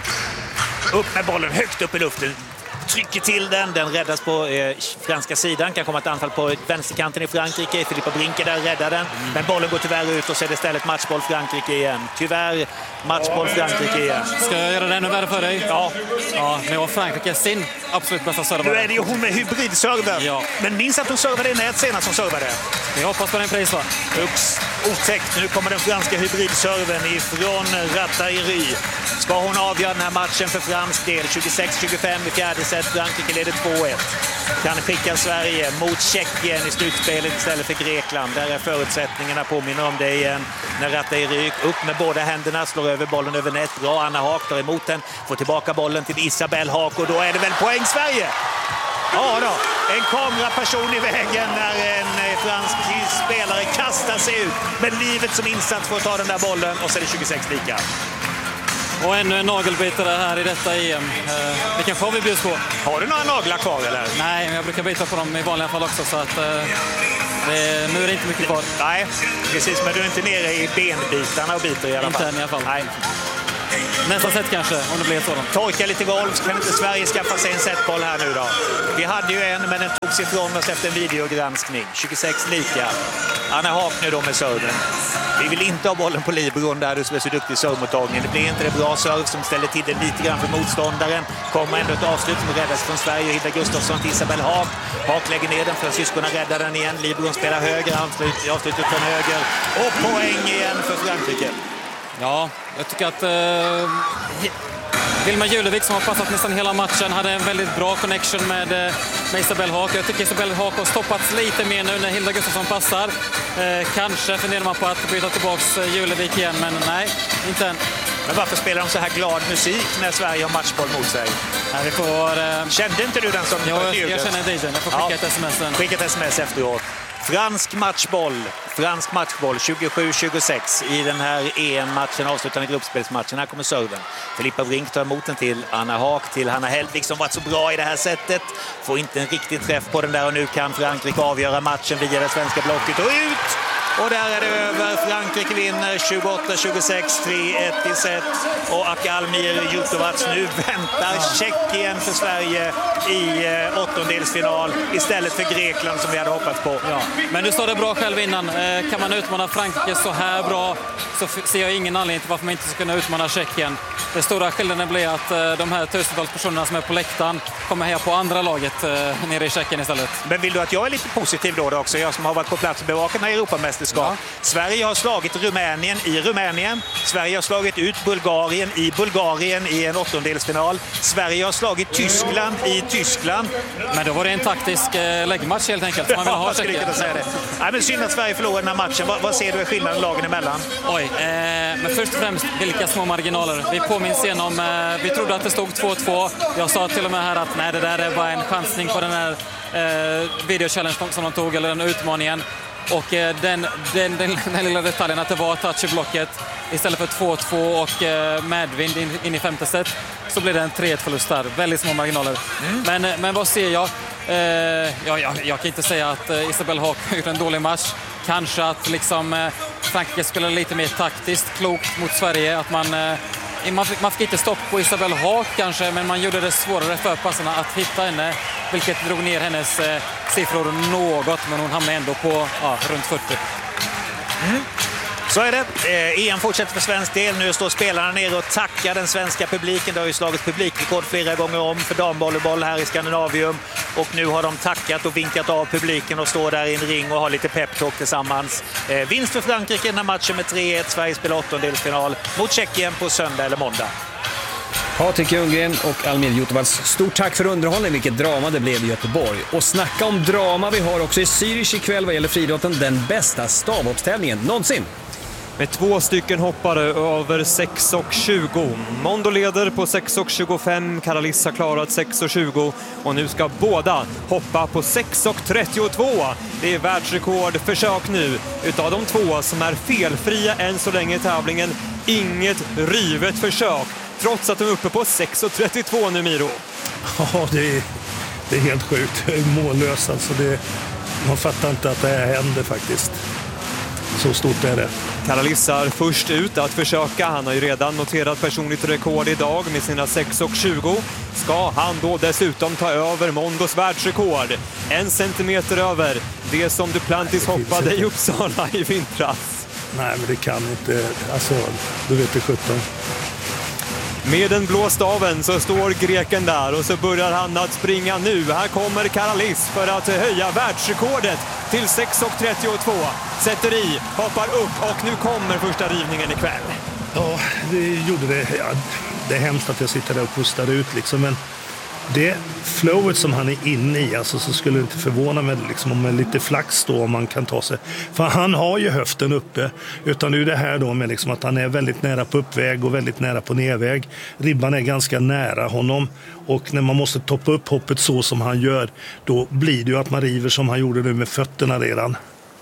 Upp med bollen högt upp i luften. Trycker till den, den räddas på eh, franska sidan, kan komma ett anfall på vänsterkanten i Frankrike. Filippa Brink är där, räddar den, men bollen går tyvärr ut, och så är det istället matchboll Frankrike igen. Tyvärr matchboll Frankrike igen. Ska jag göra det ännu värre för dig? Ja. Ja, nu har Frankrike sin absolut bästa servare. Nu är det ju hon med hybridserver. Ja. Men minns att hon servade i nät senast som servade. Jag hoppas på den pris, va? Ux, otäckt. Nu kommer den franska hybridserven ifrån Rattayri. Ska hon avgöra den här matchen för fransk del? tjugosex tjugofem i fjärde set. Frankrike leder två ett. kan skicka Sverige mot Tjeckien i slutspelet istället för Grekland. Där är förutsättningarna, påminner om det igen. När Ratej ryk upp med båda händerna, slår över bollen över nät. Bra, Anna Haak tar emot den, får tillbaka bollen till Isabelle Haak och då är det väl poäng Sverige. Ja då, en kameraperson i vägen när en fransk spelare kastar sig ut med livet som insats för att ta den där bollen och så är det tjugosex lika. Och ännu en nagelbitare här i detta E M. Eh, vilken får vi bjuds på? Har du några naglar kvar eller? Nej, men jag brukar bita på dem i vanliga fall också så att eh, det, nu är det inte mycket kvar. Nej, precis, men du är inte nere i benbitarna och biter i alla fall. Inte än i alla fall. Nej. Nästa set kanske, om det blir ett sådant. Torka lite golv, så kan inte Sverige skaffa sig en setboll här nu då. Vi hade ju en, men den togs ifrån oss efter en videogranskning. tjugosex lika. Anna Haak nu då med serven. Vi vill inte ha bollen på Libron där du är så duktig i servmottagningen. Det blir inte det bra serv som ställer till det lite grann för motståndaren. Kommer ändå ett avslut som räddas från Sverige. Hilda Gustafsson till Isabelle Haak. Haak lägger ner den för syskonen räddar den igen. Libron spelar höger, avslut, avslutet från höger. Och poäng igen för Frankrike. Ja, jag tycker att eh, Vilma Julevik som har passat nästan hela matchen hade en väldigt bra connection med, med Isabelle Haak. Jag tycker Isabelle Haak har stoppats lite mer nu när Hilda Gustafsson passar. Eh, kanske funderar man på att byta tillbaka Julevik igen, men nej, inte än. Men varför spelar de så här glad musik när Sverige har matchboll mot sig? Nej, vi får, eh... Kände inte du den som... Jo, jag, jag känner D J:n. Jag får skicka ja. ett sms sen. Skicka ett sms efteråt. Fransk matchboll, fransk matchboll tjugosju tjugosex i den här E M-matchen, avslutande gruppspelsmatchen. Här kommer serven. Filippa Brink tar emot den till Anna Haak, till Hanna Hellvik som varit så bra i det här sättet. Får inte en riktig träff på den där och nu kan Frankrike avgöra matchen via det svenska blocket och ut! Och där är det över. Frankrike vinner tjugoåtta tjugosex, tre ett i set. Och Akalmir Jutovac nu väntar Tjeckien för Sverige i eh, åttondelsfinal istället för Grekland som vi hade hoppats på. Ja. Men du sa det bra själv innan. Eh, kan man utmana Frankrike så här bra så ser jag ingen anledning till varför man inte ska kunna utmana Tjeckien. Den stora skillnaden blir att eh, de här tusentals personerna som är på läktaren kommer här på andra laget eh, nere i Tjeckien istället. Men vill du att jag är lite positiv då, då också? Jag som har varit på plats och bevakat när Europamästerskap. Ja. Sverige har slagit Rumänien i Rumänien. Sverige har slagit ut Bulgarien i Bulgarien i en åttondelsfinal. Sverige har slagit Tyskland i Tyskland. Men då var det en taktisk eh, läggmatch helt enkelt. Man vill ha ja, säga det. Nej, men synd att Sverige förlorar den här matchen. Vad, vad ser du i skillnaden lagen emellan? Oj, eh, men först och främst vilka små marginaler. Vi påminns igen om, eh, vi trodde att det stod två två. Jag sa till och med här att nej, det där är bara en chansning på den här eh, videochallenge som de tog, eller den utmaningen. Och eh, den, den, den, den lilla detaljen att det var touch i blocket istället för två två och eh, medvind in, in i femte set, så blev det en tre ett förlust där. Väldigt små marginaler. Mm. Men, men vad ser jag? Eh, jag, jag? Jag kan inte säga att eh, Isabelle Haak har gjort en dålig match. Kanske att liksom, eh, Frankrike spelar lite mer taktiskt klokt mot Sverige. Att man, eh, man, fick, man fick inte stopp på Isabelle Haak kanske, men man gjorde det svårare för passarna att hitta henne. Vilket drog ner hennes eh, siffror något, men hon hamnade ändå på ja, runt fyrtio. Mm. Så är det. Eh, E M fortsätter för svensk del. Nu står spelarna ner och tackar den svenska publiken. Det har ju slagit publikrekord flera gånger om för damvolleyboll här i Skandinavium. Och nu har de tackat och vinkat av publiken och står där i en ring och har lite peptalk tillsammans. Eh, vinst för Frankrike i den här matchen med tre ett. Sverige spelar åttondelsfinal mot Tjeckien på söndag eller måndag. Patrik Ljunggren och Almir Jutovac, stort tack för underhållning, vilket drama det blev i Göteborg. Och snacka om drama, vi har också i Zürich ikväll vad gäller friidrotten den bästa stavhoppstävlingen någonsin. Med två stycken hoppare över sex och tjugo. Mondo leder på sex och tjugofem, Karalis har klarat sex och tjugo och nu ska båda hoppa på sex och trettiotvå. Det är världsrekordförsök nu utav de två som är felfria än så länge i tävlingen. Inget rivet försök, trots att de är uppe på sex och trettiotvå nu, Miro. Ja, det är, det är helt sjukt. Det är mållöst. Alltså det, man fattar inte att det här händer faktiskt. Så stort är det. Karalissar först ut att försöka. Han har ju redan noterat personligt rekord idag med sina sex och tjugo. Ska han då dessutom ta över Mondos världsrekord? En centimeter över det som Duplantis hoppade i Uppsala i vintras. Nej, men det kan inte. Alltså, du vet det sjutton. Med den blå staven så står greken där och så börjar han att springa nu. Här kommer Karalis för att höja världsrekordet till sex och trettiotvå. Sätter i, hoppar upp och nu kommer första rivningen ikväll. Ja, det gjorde det. Ja, det är hemskt att jag sitter där och pustar ut liksom, men det flowet som han är inne i, alltså, så skulle det inte förvåna mig liksom, om med lite flax då om man kan ta sig. För han har ju höften uppe, utan det är det här då med liksom att han är väldigt nära på uppväg och väldigt nära på nedväg. Ribban är ganska nära honom, och när man måste toppa upp hoppet så som han gör, då blir det ju att man river som han gjorde nu med fötterna redan.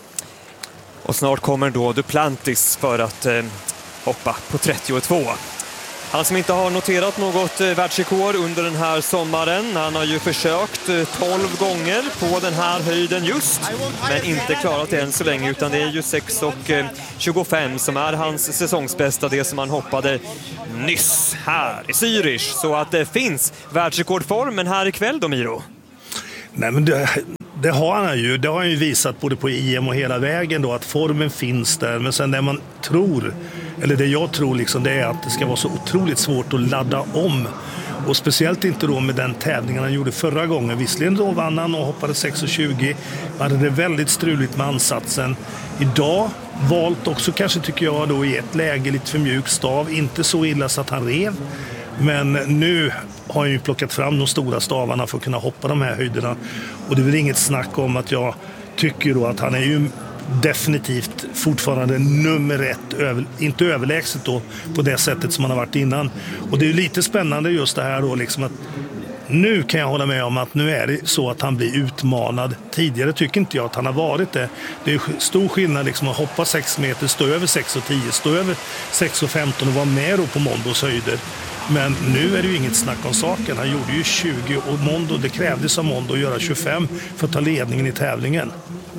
Och snart kommer då Duplantis för att eh, hoppa på trettiotvå. Han som inte har noterat något eh, världsrekord under den här sommaren. Han har ju försökt eh, tolv gånger på den här höjden just, men inte klarat det än så länge, utan det är ju sex tjugofem som är hans säsongsbästa, det som han hoppade nyss här i Zürich. Så att det finns världsrekordformen här ikväll då, Miro. Nej, men det, det har han ju. Det har han ju visat både på I M och hela vägen då, att formen finns där. Men sen det man tror, eller det jag tror liksom, det är att det ska vara så otroligt svårt att ladda om. Och speciellt inte då med den tävlingen han gjorde förra gången. Visserligen då vann han och hoppade sex tjugo. Man hade det väldigt struligt med ansatsen. Idag valt också kanske, tycker jag, då i ett läge lite för mjuk stav. Inte så illa så att han rev. Men nu har han ju plockat fram de stora stavarna för att kunna hoppa de här höjderna. Och det är väl inget snack om att jag tycker då att han är ju definitivt fortfarande nummer ett, över, inte överlägset då på det sättet som han har varit innan. Och det är ju lite spännande just det här då liksom att nu kan jag hålla med om att nu är det så att han blir utmanad. Tidigare tycker inte jag att han har varit det. Det är stor skillnad liksom att hoppa sex meter, stå över sex tio, stå över sex femton och vara med då på Mondos höjder. Men nu är det ju inget snack om saken. Han gjorde ju tjugo och Mondo, det krävdes av Mondo att göra tjugofem för att ta ledningen i tävlingen.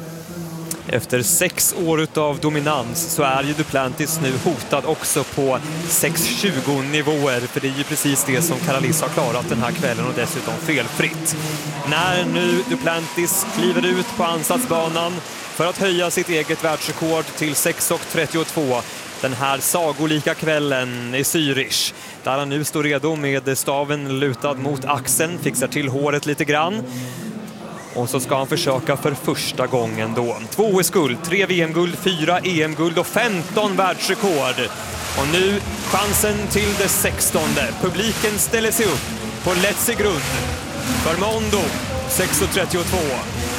Efter sex år av dominans så är ju Duplantis nu hotad också på sex tjugo nivåer, för det är ju precis det som Karalis har klarat den här kvällen och dessutom felfritt. När nu Duplantis kliver ut på ansatsbanan för att höja sitt eget världsrekord till sex trettiotvå den här sagolika kvällen i Zürich, där han nu står redo med staven lutad mot axeln, fixar till håret lite grann. Och så ska han försöka för första gången då. Två O S-guld, tre V M-guld, fyra E M-guld och femton världsrekord. Och nu chansen till det sextonde. Publiken ställer sig upp på Let's grund för Mondo sex trettiotvå.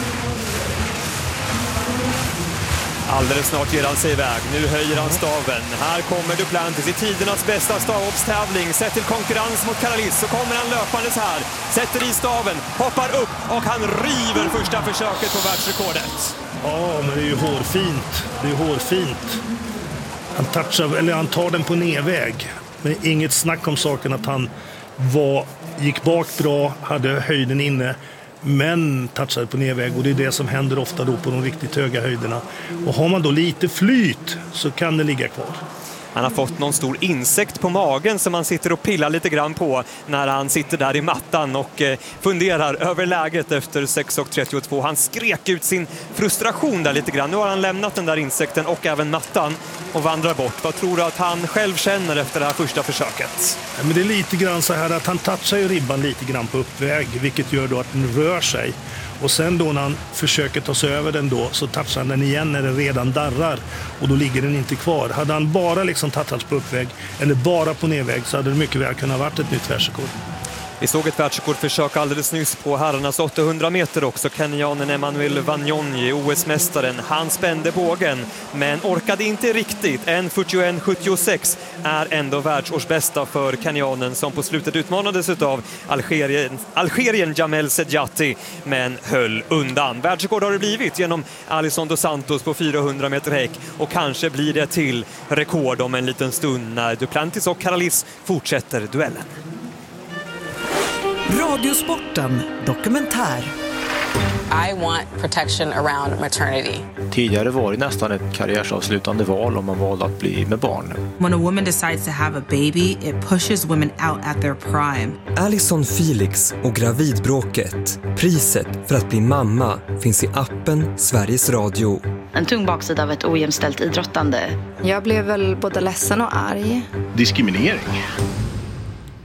Alldeles snart ger han sig iväg. Nu höjer han staven. Här kommer Duplantis i tidernas bästa stavhoppstävling. Sett till konkurrens mot Karalis så kommer han löpandes här. Sätter i staven, hoppar upp och han river första försöket på världsrekordet. Ja, men det är ju hårfint. Det är hårfint. Han touchar, eller han tar den på nedväg. Men inget snack om saken att han var, gick bak bra, hade höjden inne. Men touchade på nedväg, och det är det som händer ofta då på de riktigt höga höjderna. Och har man då lite flyt så kan det ligga kvar. Han har fått någon stor insekt på magen som han sitter och pillar lite grann på när han sitter där i mattan och eh, funderar över läget efter sex trettiotvå. Han skrek ut sin frustration där lite grann. Nu har han lämnat den där insekten och även mattan och vandrar bort. Vad tror du att han själv känner efter det här första försöket? Ja, men det är lite grann så här att han touchar ju ribban lite grann på uppväg, vilket gör då att den rör sig. Och sen då när han försöker ta sig över den då så touchar han den igen när den redan darrar, och då ligger den inte kvar. Hade han bara liksom touchats på uppväg eller bara på nedväg så hade det mycket väl kunnat varit ett nytt världsrekord. Vi såg ett världsrekordförsök alldeles nyss på herrarnas åttahundra meter också. Kenyanen Emmanuel Wanyonyi, O S-mästaren, han spände bågen men orkade inte riktigt. En fyrtioett sjuttiosex är ändå världsårsbästa för kenyanen som på slutet utmanades av Algerien, Algerien Jamel Sedjati men höll undan. Världsrekord har det blivit genom Alisson dos Santos på fyrahundra meter häck, och kanske blir det till rekord om en liten stund när Duplantis och Karalis fortsätter duellen. Radiosporten dokumentär. I want protection around maternity. Tidigare var det nästan ett karriärsavslutande val om man valde att bli med barn. When a woman decides to have a baby, it pushes women out at their prime. Alison Felix och gravidbråket. Priset för att bli mamma finns i appen Sveriges Radio. En tung baksida av ett ojämställt idrottande. Jag blev väl både ledsen och arg. Diskriminering.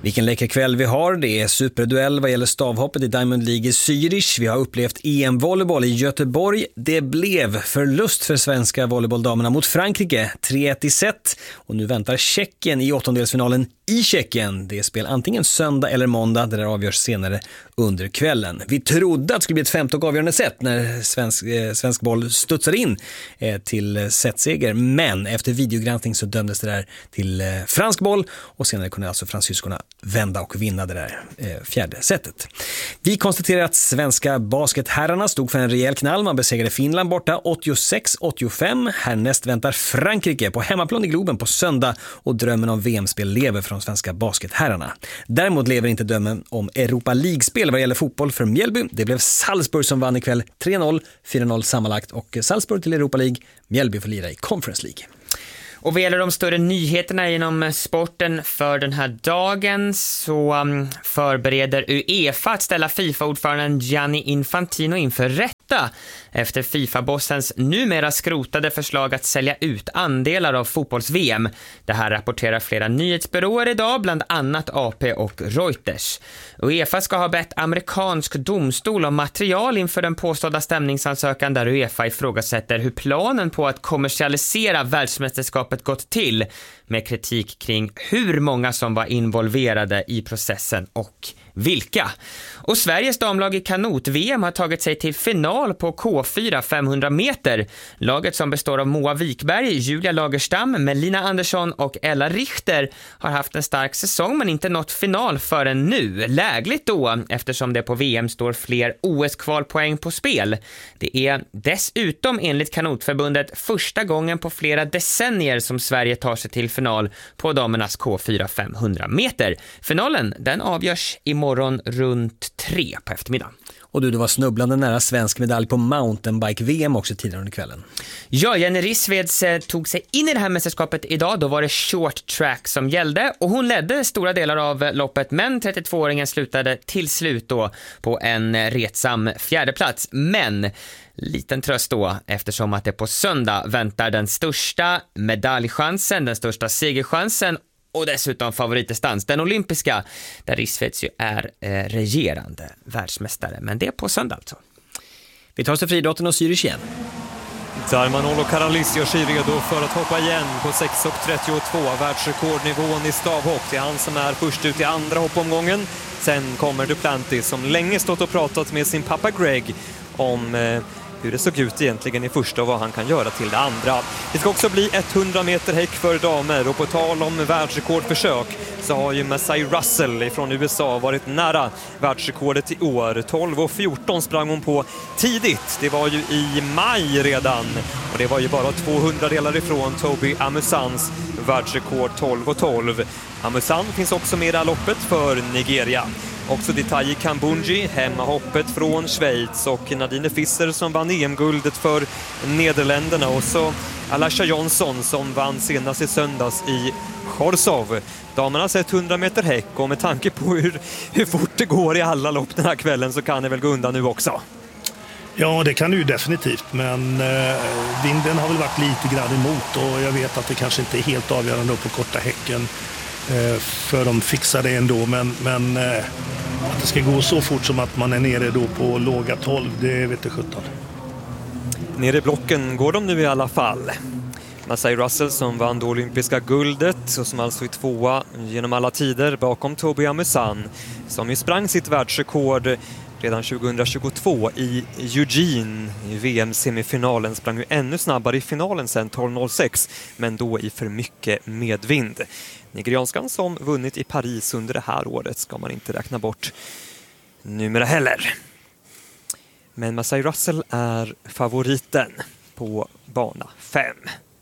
Vilken läcker kväll vi har. Det är superduell vad gäller stavhoppet i Diamond League i Zürich. Vi har upplevt E M-volleyboll i Göteborg. Det blev förlust för svenska volleybolldamerna mot Frankrike, tre ett i set. Och nu väntar Tjeckien i åttondelsfinalen i Tjeckien. Det är spel antingen söndag eller måndag, där det avgörs senare under kvällen. Vi trodde att det skulle bli ett femte och avgörande set när svensk, eh, svensk boll studsade in eh, till setseger. Men efter videogranskning så dömdes det där till eh, fransk boll och senare kunde alltså fransyskorna vända och vinna det där eh, fjärde setet. Vi konstaterar att svenska basketherrarna stod för en rejäl knall. Man besegrade Finland borta åttiosex åttiofem. Härnäst väntar Frankrike på hemmaplan i Globen på söndag och drömmen om V M-spel lever för de svenska basketherrarna. Däremot lever inte drömmen om Europa League-spel vad gäller fotboll för Mjällby. Det blev Salzburg som vann ikväll tre noll, fyra noll sammanlagt och Salzburg till Europa League. Mjällby får lira i Conference League. Och vad gäller de större nyheterna inom sporten för den här dagen så um, förbereder UEFA att ställa FIFA-ordföranden Gianni Infantino inför rätta efter FIFA-bossens numera skrotade förslag att sälja ut andelar av fotbolls-V M. Det här rapporterar flera nyhetsbyråer idag, bland annat A P och Reuters. UEFA ska ha bett amerikansk domstol om material inför den påstådda stämningsansökan där UEFA ifrågasätter hur planen på att kommersialisera världsmästerskapet gått till, med kritik kring hur många som var involverade i processen och vilka. Och Sveriges damlag i kanot-V M har tagit sig till final på K fyra femhundra meter. Laget som består av Moa Wikberg, Julia Lagerstam, Melina Andersson och Ella Richter har haft en stark säsong men inte nått final förrän nu. Lägligt då, eftersom det på V M står fler O S-kvalpoäng på spel. Det är dessutom enligt kanotförbundet första gången på flera decennier som Sverige tar sig till final på damernas K fyra femhundra meter. Finalen, den avgörs imorgon runt tre på eftermiddagen. Och du, det var snubblande nära svensk medalj på mountainbike-V M också tidigare under kvällen. Ja, Jenny Rissveds eh, tog sig in i det här mästerskapet idag. Då var det short track som gällde och hon ledde stora delar av loppet, men trettiotvååringen slutade till slut då på en eh, retsam fjärdeplats. Men liten tröst då, eftersom att det på söndag väntar den största medaljchansen, den största segerchansen och dessutom favoritdistans, den olympiska, där Rissveds ju är eh, regerande världsmästare. Men det är på söndag alltså. Vi tar oss till friidrotten och Zürich igen. Darmanolo Karalis gör sig redo för att hoppa igen på sex trettiotvå, världsrekordnivån i stavhopp. Det är han som är först ut i andra hoppomgången. Sen kommer Duplantis som länge stått och pratat med sin pappa Greg om eh, hur det såg ut egentligen i första och vad han kan göra till det andra. Det ska också bli hundra meter häck för damer och på tal om världsrekordförsök så har ju Massey Russell från U S A varit nära världsrekordet i år. tolv fjorton sprang hon på tidigt. Det var ju i maj redan och det var ju bara tvåhundra delar ifrån Toby Amusans världsrekord tolv tolv. Amusan finns också med i det här loppet för Nigeria. Också Detaji Kambunji, hemmahoppet från Schweiz och Nadine Fisser som vann E M-guldet för Nederländerna och så Alasha Johnson som vann senast i söndags i Chorzów. Damerna har sett hundra meter häck och med tanke på hur, hur fort det går i alla lopp den här kvällen så kan det väl gå undan nu också. Ja, det kan det ju definitivt, men eh, vinden har väl varit lite grad emot och jag vet att det kanske inte är helt avgörande på korta häcken. För de fixar det ändå, men, men att det ska gå så fort som att man är nere då på låga tolv, det vet jag sjutton. Nere i blocken går de nu i alla fall. Massey Russell som vann det olympiska guldet och som alltså är tvåa genom alla tider bakom Toby Amusan som ju sprang sitt världsrekord redan tjugohundratjugotvå i Eugene i V M-semifinalen. Sprang ju ännu snabbare i finalen sen tolv noll sex, men då i för mycket medvind. Nigerianskan som vunnit i Paris under det här året ska man inte räkna bort numera heller. Men Massey Russell är favoriten på bana fem.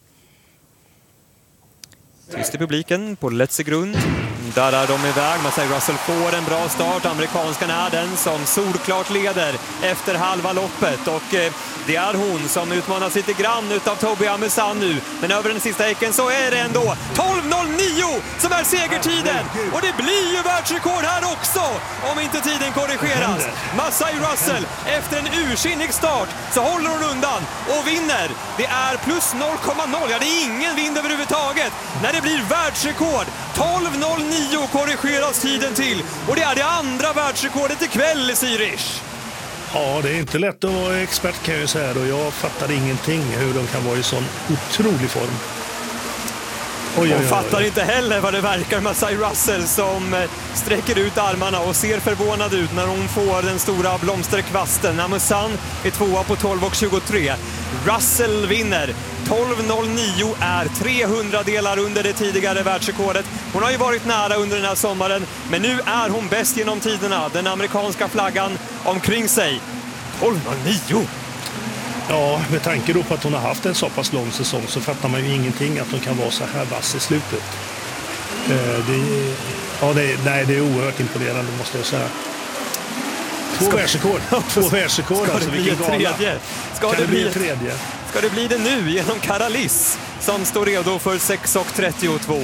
Tyst i publiken på Letzegrund. Där är de iväg. Massey Russell får en bra start. Amerikanskan är den som solklart leder efter halva loppet. Och eh, Det är hon som utmanas lite grann utav Toby Amusan nu. Men över den sista häcken så är det ändå tolv noll nio som är segertiden. Och det blir ju världsrekord här också om inte tiden korrigeras. Masai Russell efter en ursinnig start så håller hon undan och vinner. Det är plus noll komma noll. Ja, det är ingen vind överhuvudtaget. När det blir världsrekord. tolv noll nio korrigeras tiden till. Och det är det andra världsrekordet ikväll i Zürich. Ja, det är inte lätt att vara expert kan jag ju säga. Och jag fattar ingenting hur de kan vara i sån otrolig form. Oj, oj, oj. Och fattar inte heller vad det verkar med Masai Russell som sträcker ut armarna och ser förvånad ut när hon får den stora blomsterkvasten. Amusan är tvåa på tolv och tjugotre. Russell vinner. tolv noll nio är trehundra delar under det tidigare världsrekordet. Hon har ju varit nära under den här sommaren, men nu är hon bäst genom tiderna. Den amerikanska flaggan omkring sig. tolv noll nio! Ja, med tanke då på att hon har haft en så pass lång säsong så fattar man ju ingenting att hon kan vara så här vass i slutet. Eh, det, ja, det, nej, det är oerhört imponerande måste jag säga. Två världsrekord. Två världsrekord. Ska alltså, det bli ett tredje? Ska kan det bli ett tredje? Ska det bli det nu genom Karalis som står redo för sex och trettiotvå?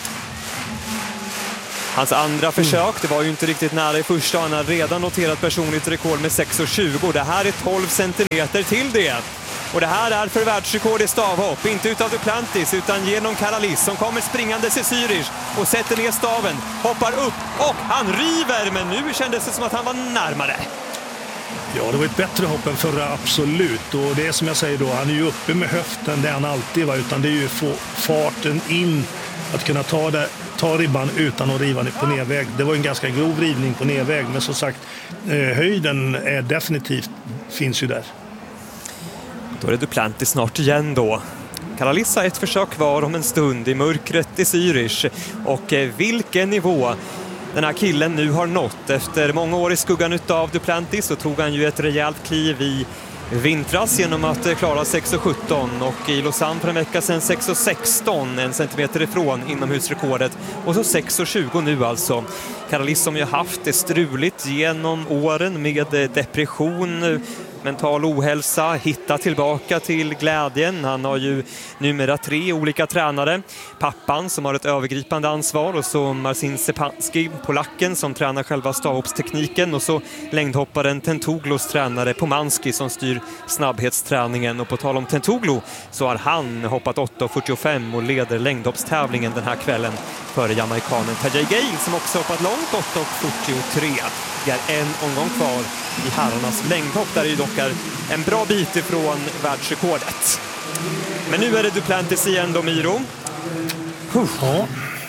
Hans andra försök, det var ju inte riktigt nära i första. Han har redan noterat personligt rekord med sex och tjugo. Det här är tolv centimeter till det. Och det här är för världsrekord i stavhopp. Inte utav Duplantis utan genom Karalis som kommer springandes i Zürich och sätter ner staven, hoppar upp och han river. Men nu kändes det som att han var närmare. Ja, det var ett bättre hopp än förra, absolut. Och det är som jag säger då, han är ju uppe med höften, det han alltid var. Utan det är ju få farten in, att kunna ta, det, ta ribban utan att riva på nedväg. Det var en ganska grov rivning på nedväg, men som sagt, eh, höjden är definitivt, finns ju där. Då är det Duplantis snart igen då. Karalis har ett försök kvar om en stund i mörkret i Zürich. Och eh, vilken nivå den här killen nu har nått. Efter många år i skuggan utav Duplantis så tog han ju ett rejält kliv i vintras genom att klara sex och sjutton och i Lausanne för en vecka sedan sex och sexton, en centimeter ifrån inomhusrekordet. Och så sex och tjugo nu alltså. Karalis som ju haft det struligt genom åren med depression, mental ohälsa, hitta tillbaka till glädjen. Han har ju numera tre olika tränare. Pappan som har ett övergripande ansvar och så Marcin Stepanski, polacken som tränar själva stavhoppstekniken och så längdhopparen Tentoglos tränare Pomanski som styr snabbhetsträningen. Och på tal om Tentoglo så har han hoppat åtta fyrtiofem och leder längdhoppstävlingen den här kvällen före jamaikanen Tajay Gale som också hoppat långt åtta fyrtiotre. Det är en omgång kvar i herrarnas längdhopp där det dock är en bra bit ifrån världsrekordet. Men nu är det Duplantis igen då, Miro. Ja.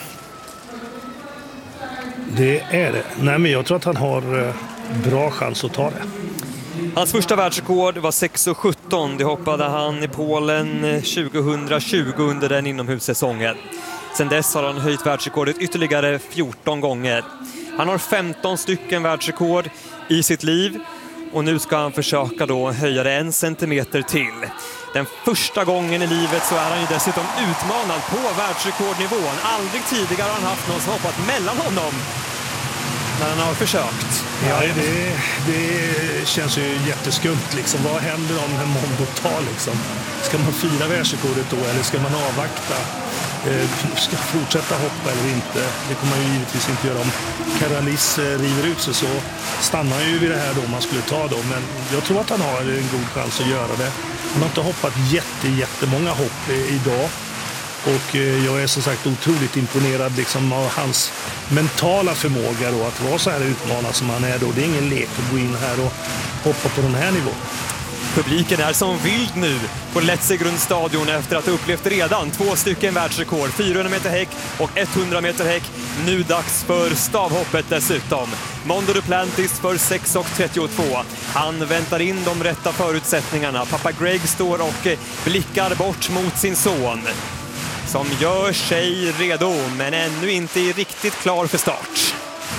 Det är det. Nej, men jag tror att han har bra chans att ta det. Hans första världsrekord var sex och sjutton. Det hoppade han i Polen tjugohundratjugo under den inomhussäsongen. Sen dess har han höjt världsrekordet ytterligare fjorton gånger. Han har femton stycken världsrekord i sitt liv och nu ska han försöka då höja det en centimeter till. Den första gången i livet så är han ju dessutom utmanad på världsrekordnivån. Aldrig tidigare har han haft någon som hoppat mellan honom när han har försökt. Ja, det, det känns ju jätteskumt liksom. Vad händer om en Mondo tar liksom? Ska man fira världsrekordet då eller ska man avvakta? Eh, ska fortsätta hoppa eller inte? Det kommer man ju givetvis inte göra. Om Karalis eh, river ut sig så stannar han ju vid det här då man skulle ta då. Men jag tror att han har en god chans att göra det. Han har inte hoppat jätte, jättemånga hopp eh, idag. Och eh, jag är som sagt otroligt imponerad liksom, av hans mentala förmåga då, att vara så här utmanad som han är då. Det är ingen lek att gå in här och hoppa på den här nivån. Publiken är som vild nu på Letzigrundstadion efter att ha upplevt redan två stycken världsrekord, fyrahundra meter häck och hundra meter häck. Nu dags för stavhoppet dessutom. Mondo Duplantis för sex och trettiotvå. Han väntar in de rätta förutsättningarna. Pappa Greg står och blickar bort mot sin son som gör sig redo men ännu inte är riktigt klar för start.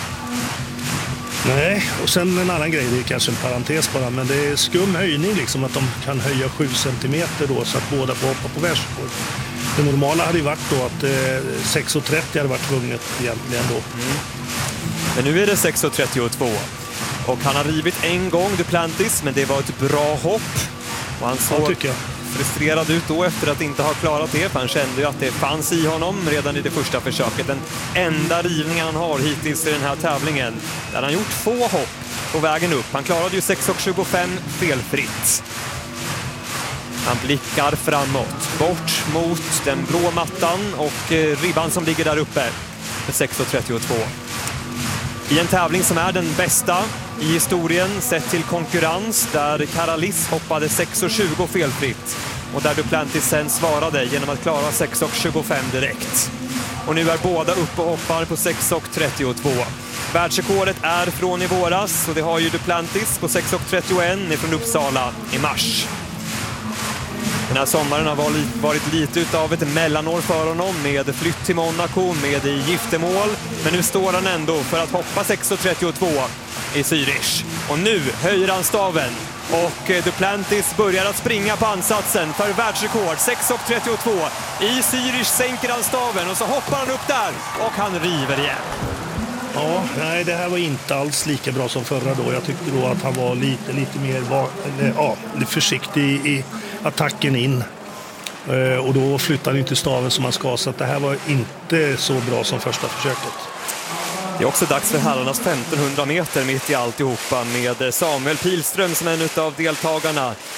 Nej, och sen en annan grej, det är kanske en parentes bara, men det är skum höjning liksom, att de kan höja sju centimeter då så att båda får hoppa på världsrekord. Det normala hade ju varit då att eh, sex och trettio hade varit vunnet egentligen då. Mm. Men nu är det sex och trettiotvå och han har rivit en gång Duplantis, men det var ett bra hopp. Och han såg ja, frustrerad ut då efter att inte ha klarat det, för han kände ju att det fanns i honom redan i det första försöket. Den enda rivningen han har hittills i den här tävlingen, där han gjort få hopp på vägen upp. Han klarade ju sex tjugofem felfritt. Han blickar framåt, bort mot den blå mattan och eh, ribban som ligger där uppe för sex trettiotvå. I en tävling som är den bästa i historien sett till konkurrens, där Karalis hoppade sex tjugo felfritt och där Duplantis sen svarade genom att klara sex tjugofem direkt. Och nu är båda uppe och hoppar på sex trettiotvå. Världsrekordet är från i våras och det har ju Duplantis på sex trettioett från Uppsala i mars. Den här sommaren har varit lite av ett mellanår för honom med flytt till Monaco, med i giftermål. Men nu står han ändå för att hoppa sex trettiotvå i Zürich. Och nu höjer han staven och Duplantis börjar att springa på ansatsen för världsrekord. sex trettiotvå i Zürich sänker han staven och så hoppar han upp där och han river igen. Ja, nej, det här var inte alls lika bra som förra då. Jag tyckte då att han var lite, lite mer var, eller, ja, lite försiktig i attacken in. Eh, och då flyttade han inte staven som han ska, så att det här var inte så bra som första försöket. Det är också dags för herrarnas femtonhundra meter mitt i alltihopa med Samuel Pilström som en av deltagarna.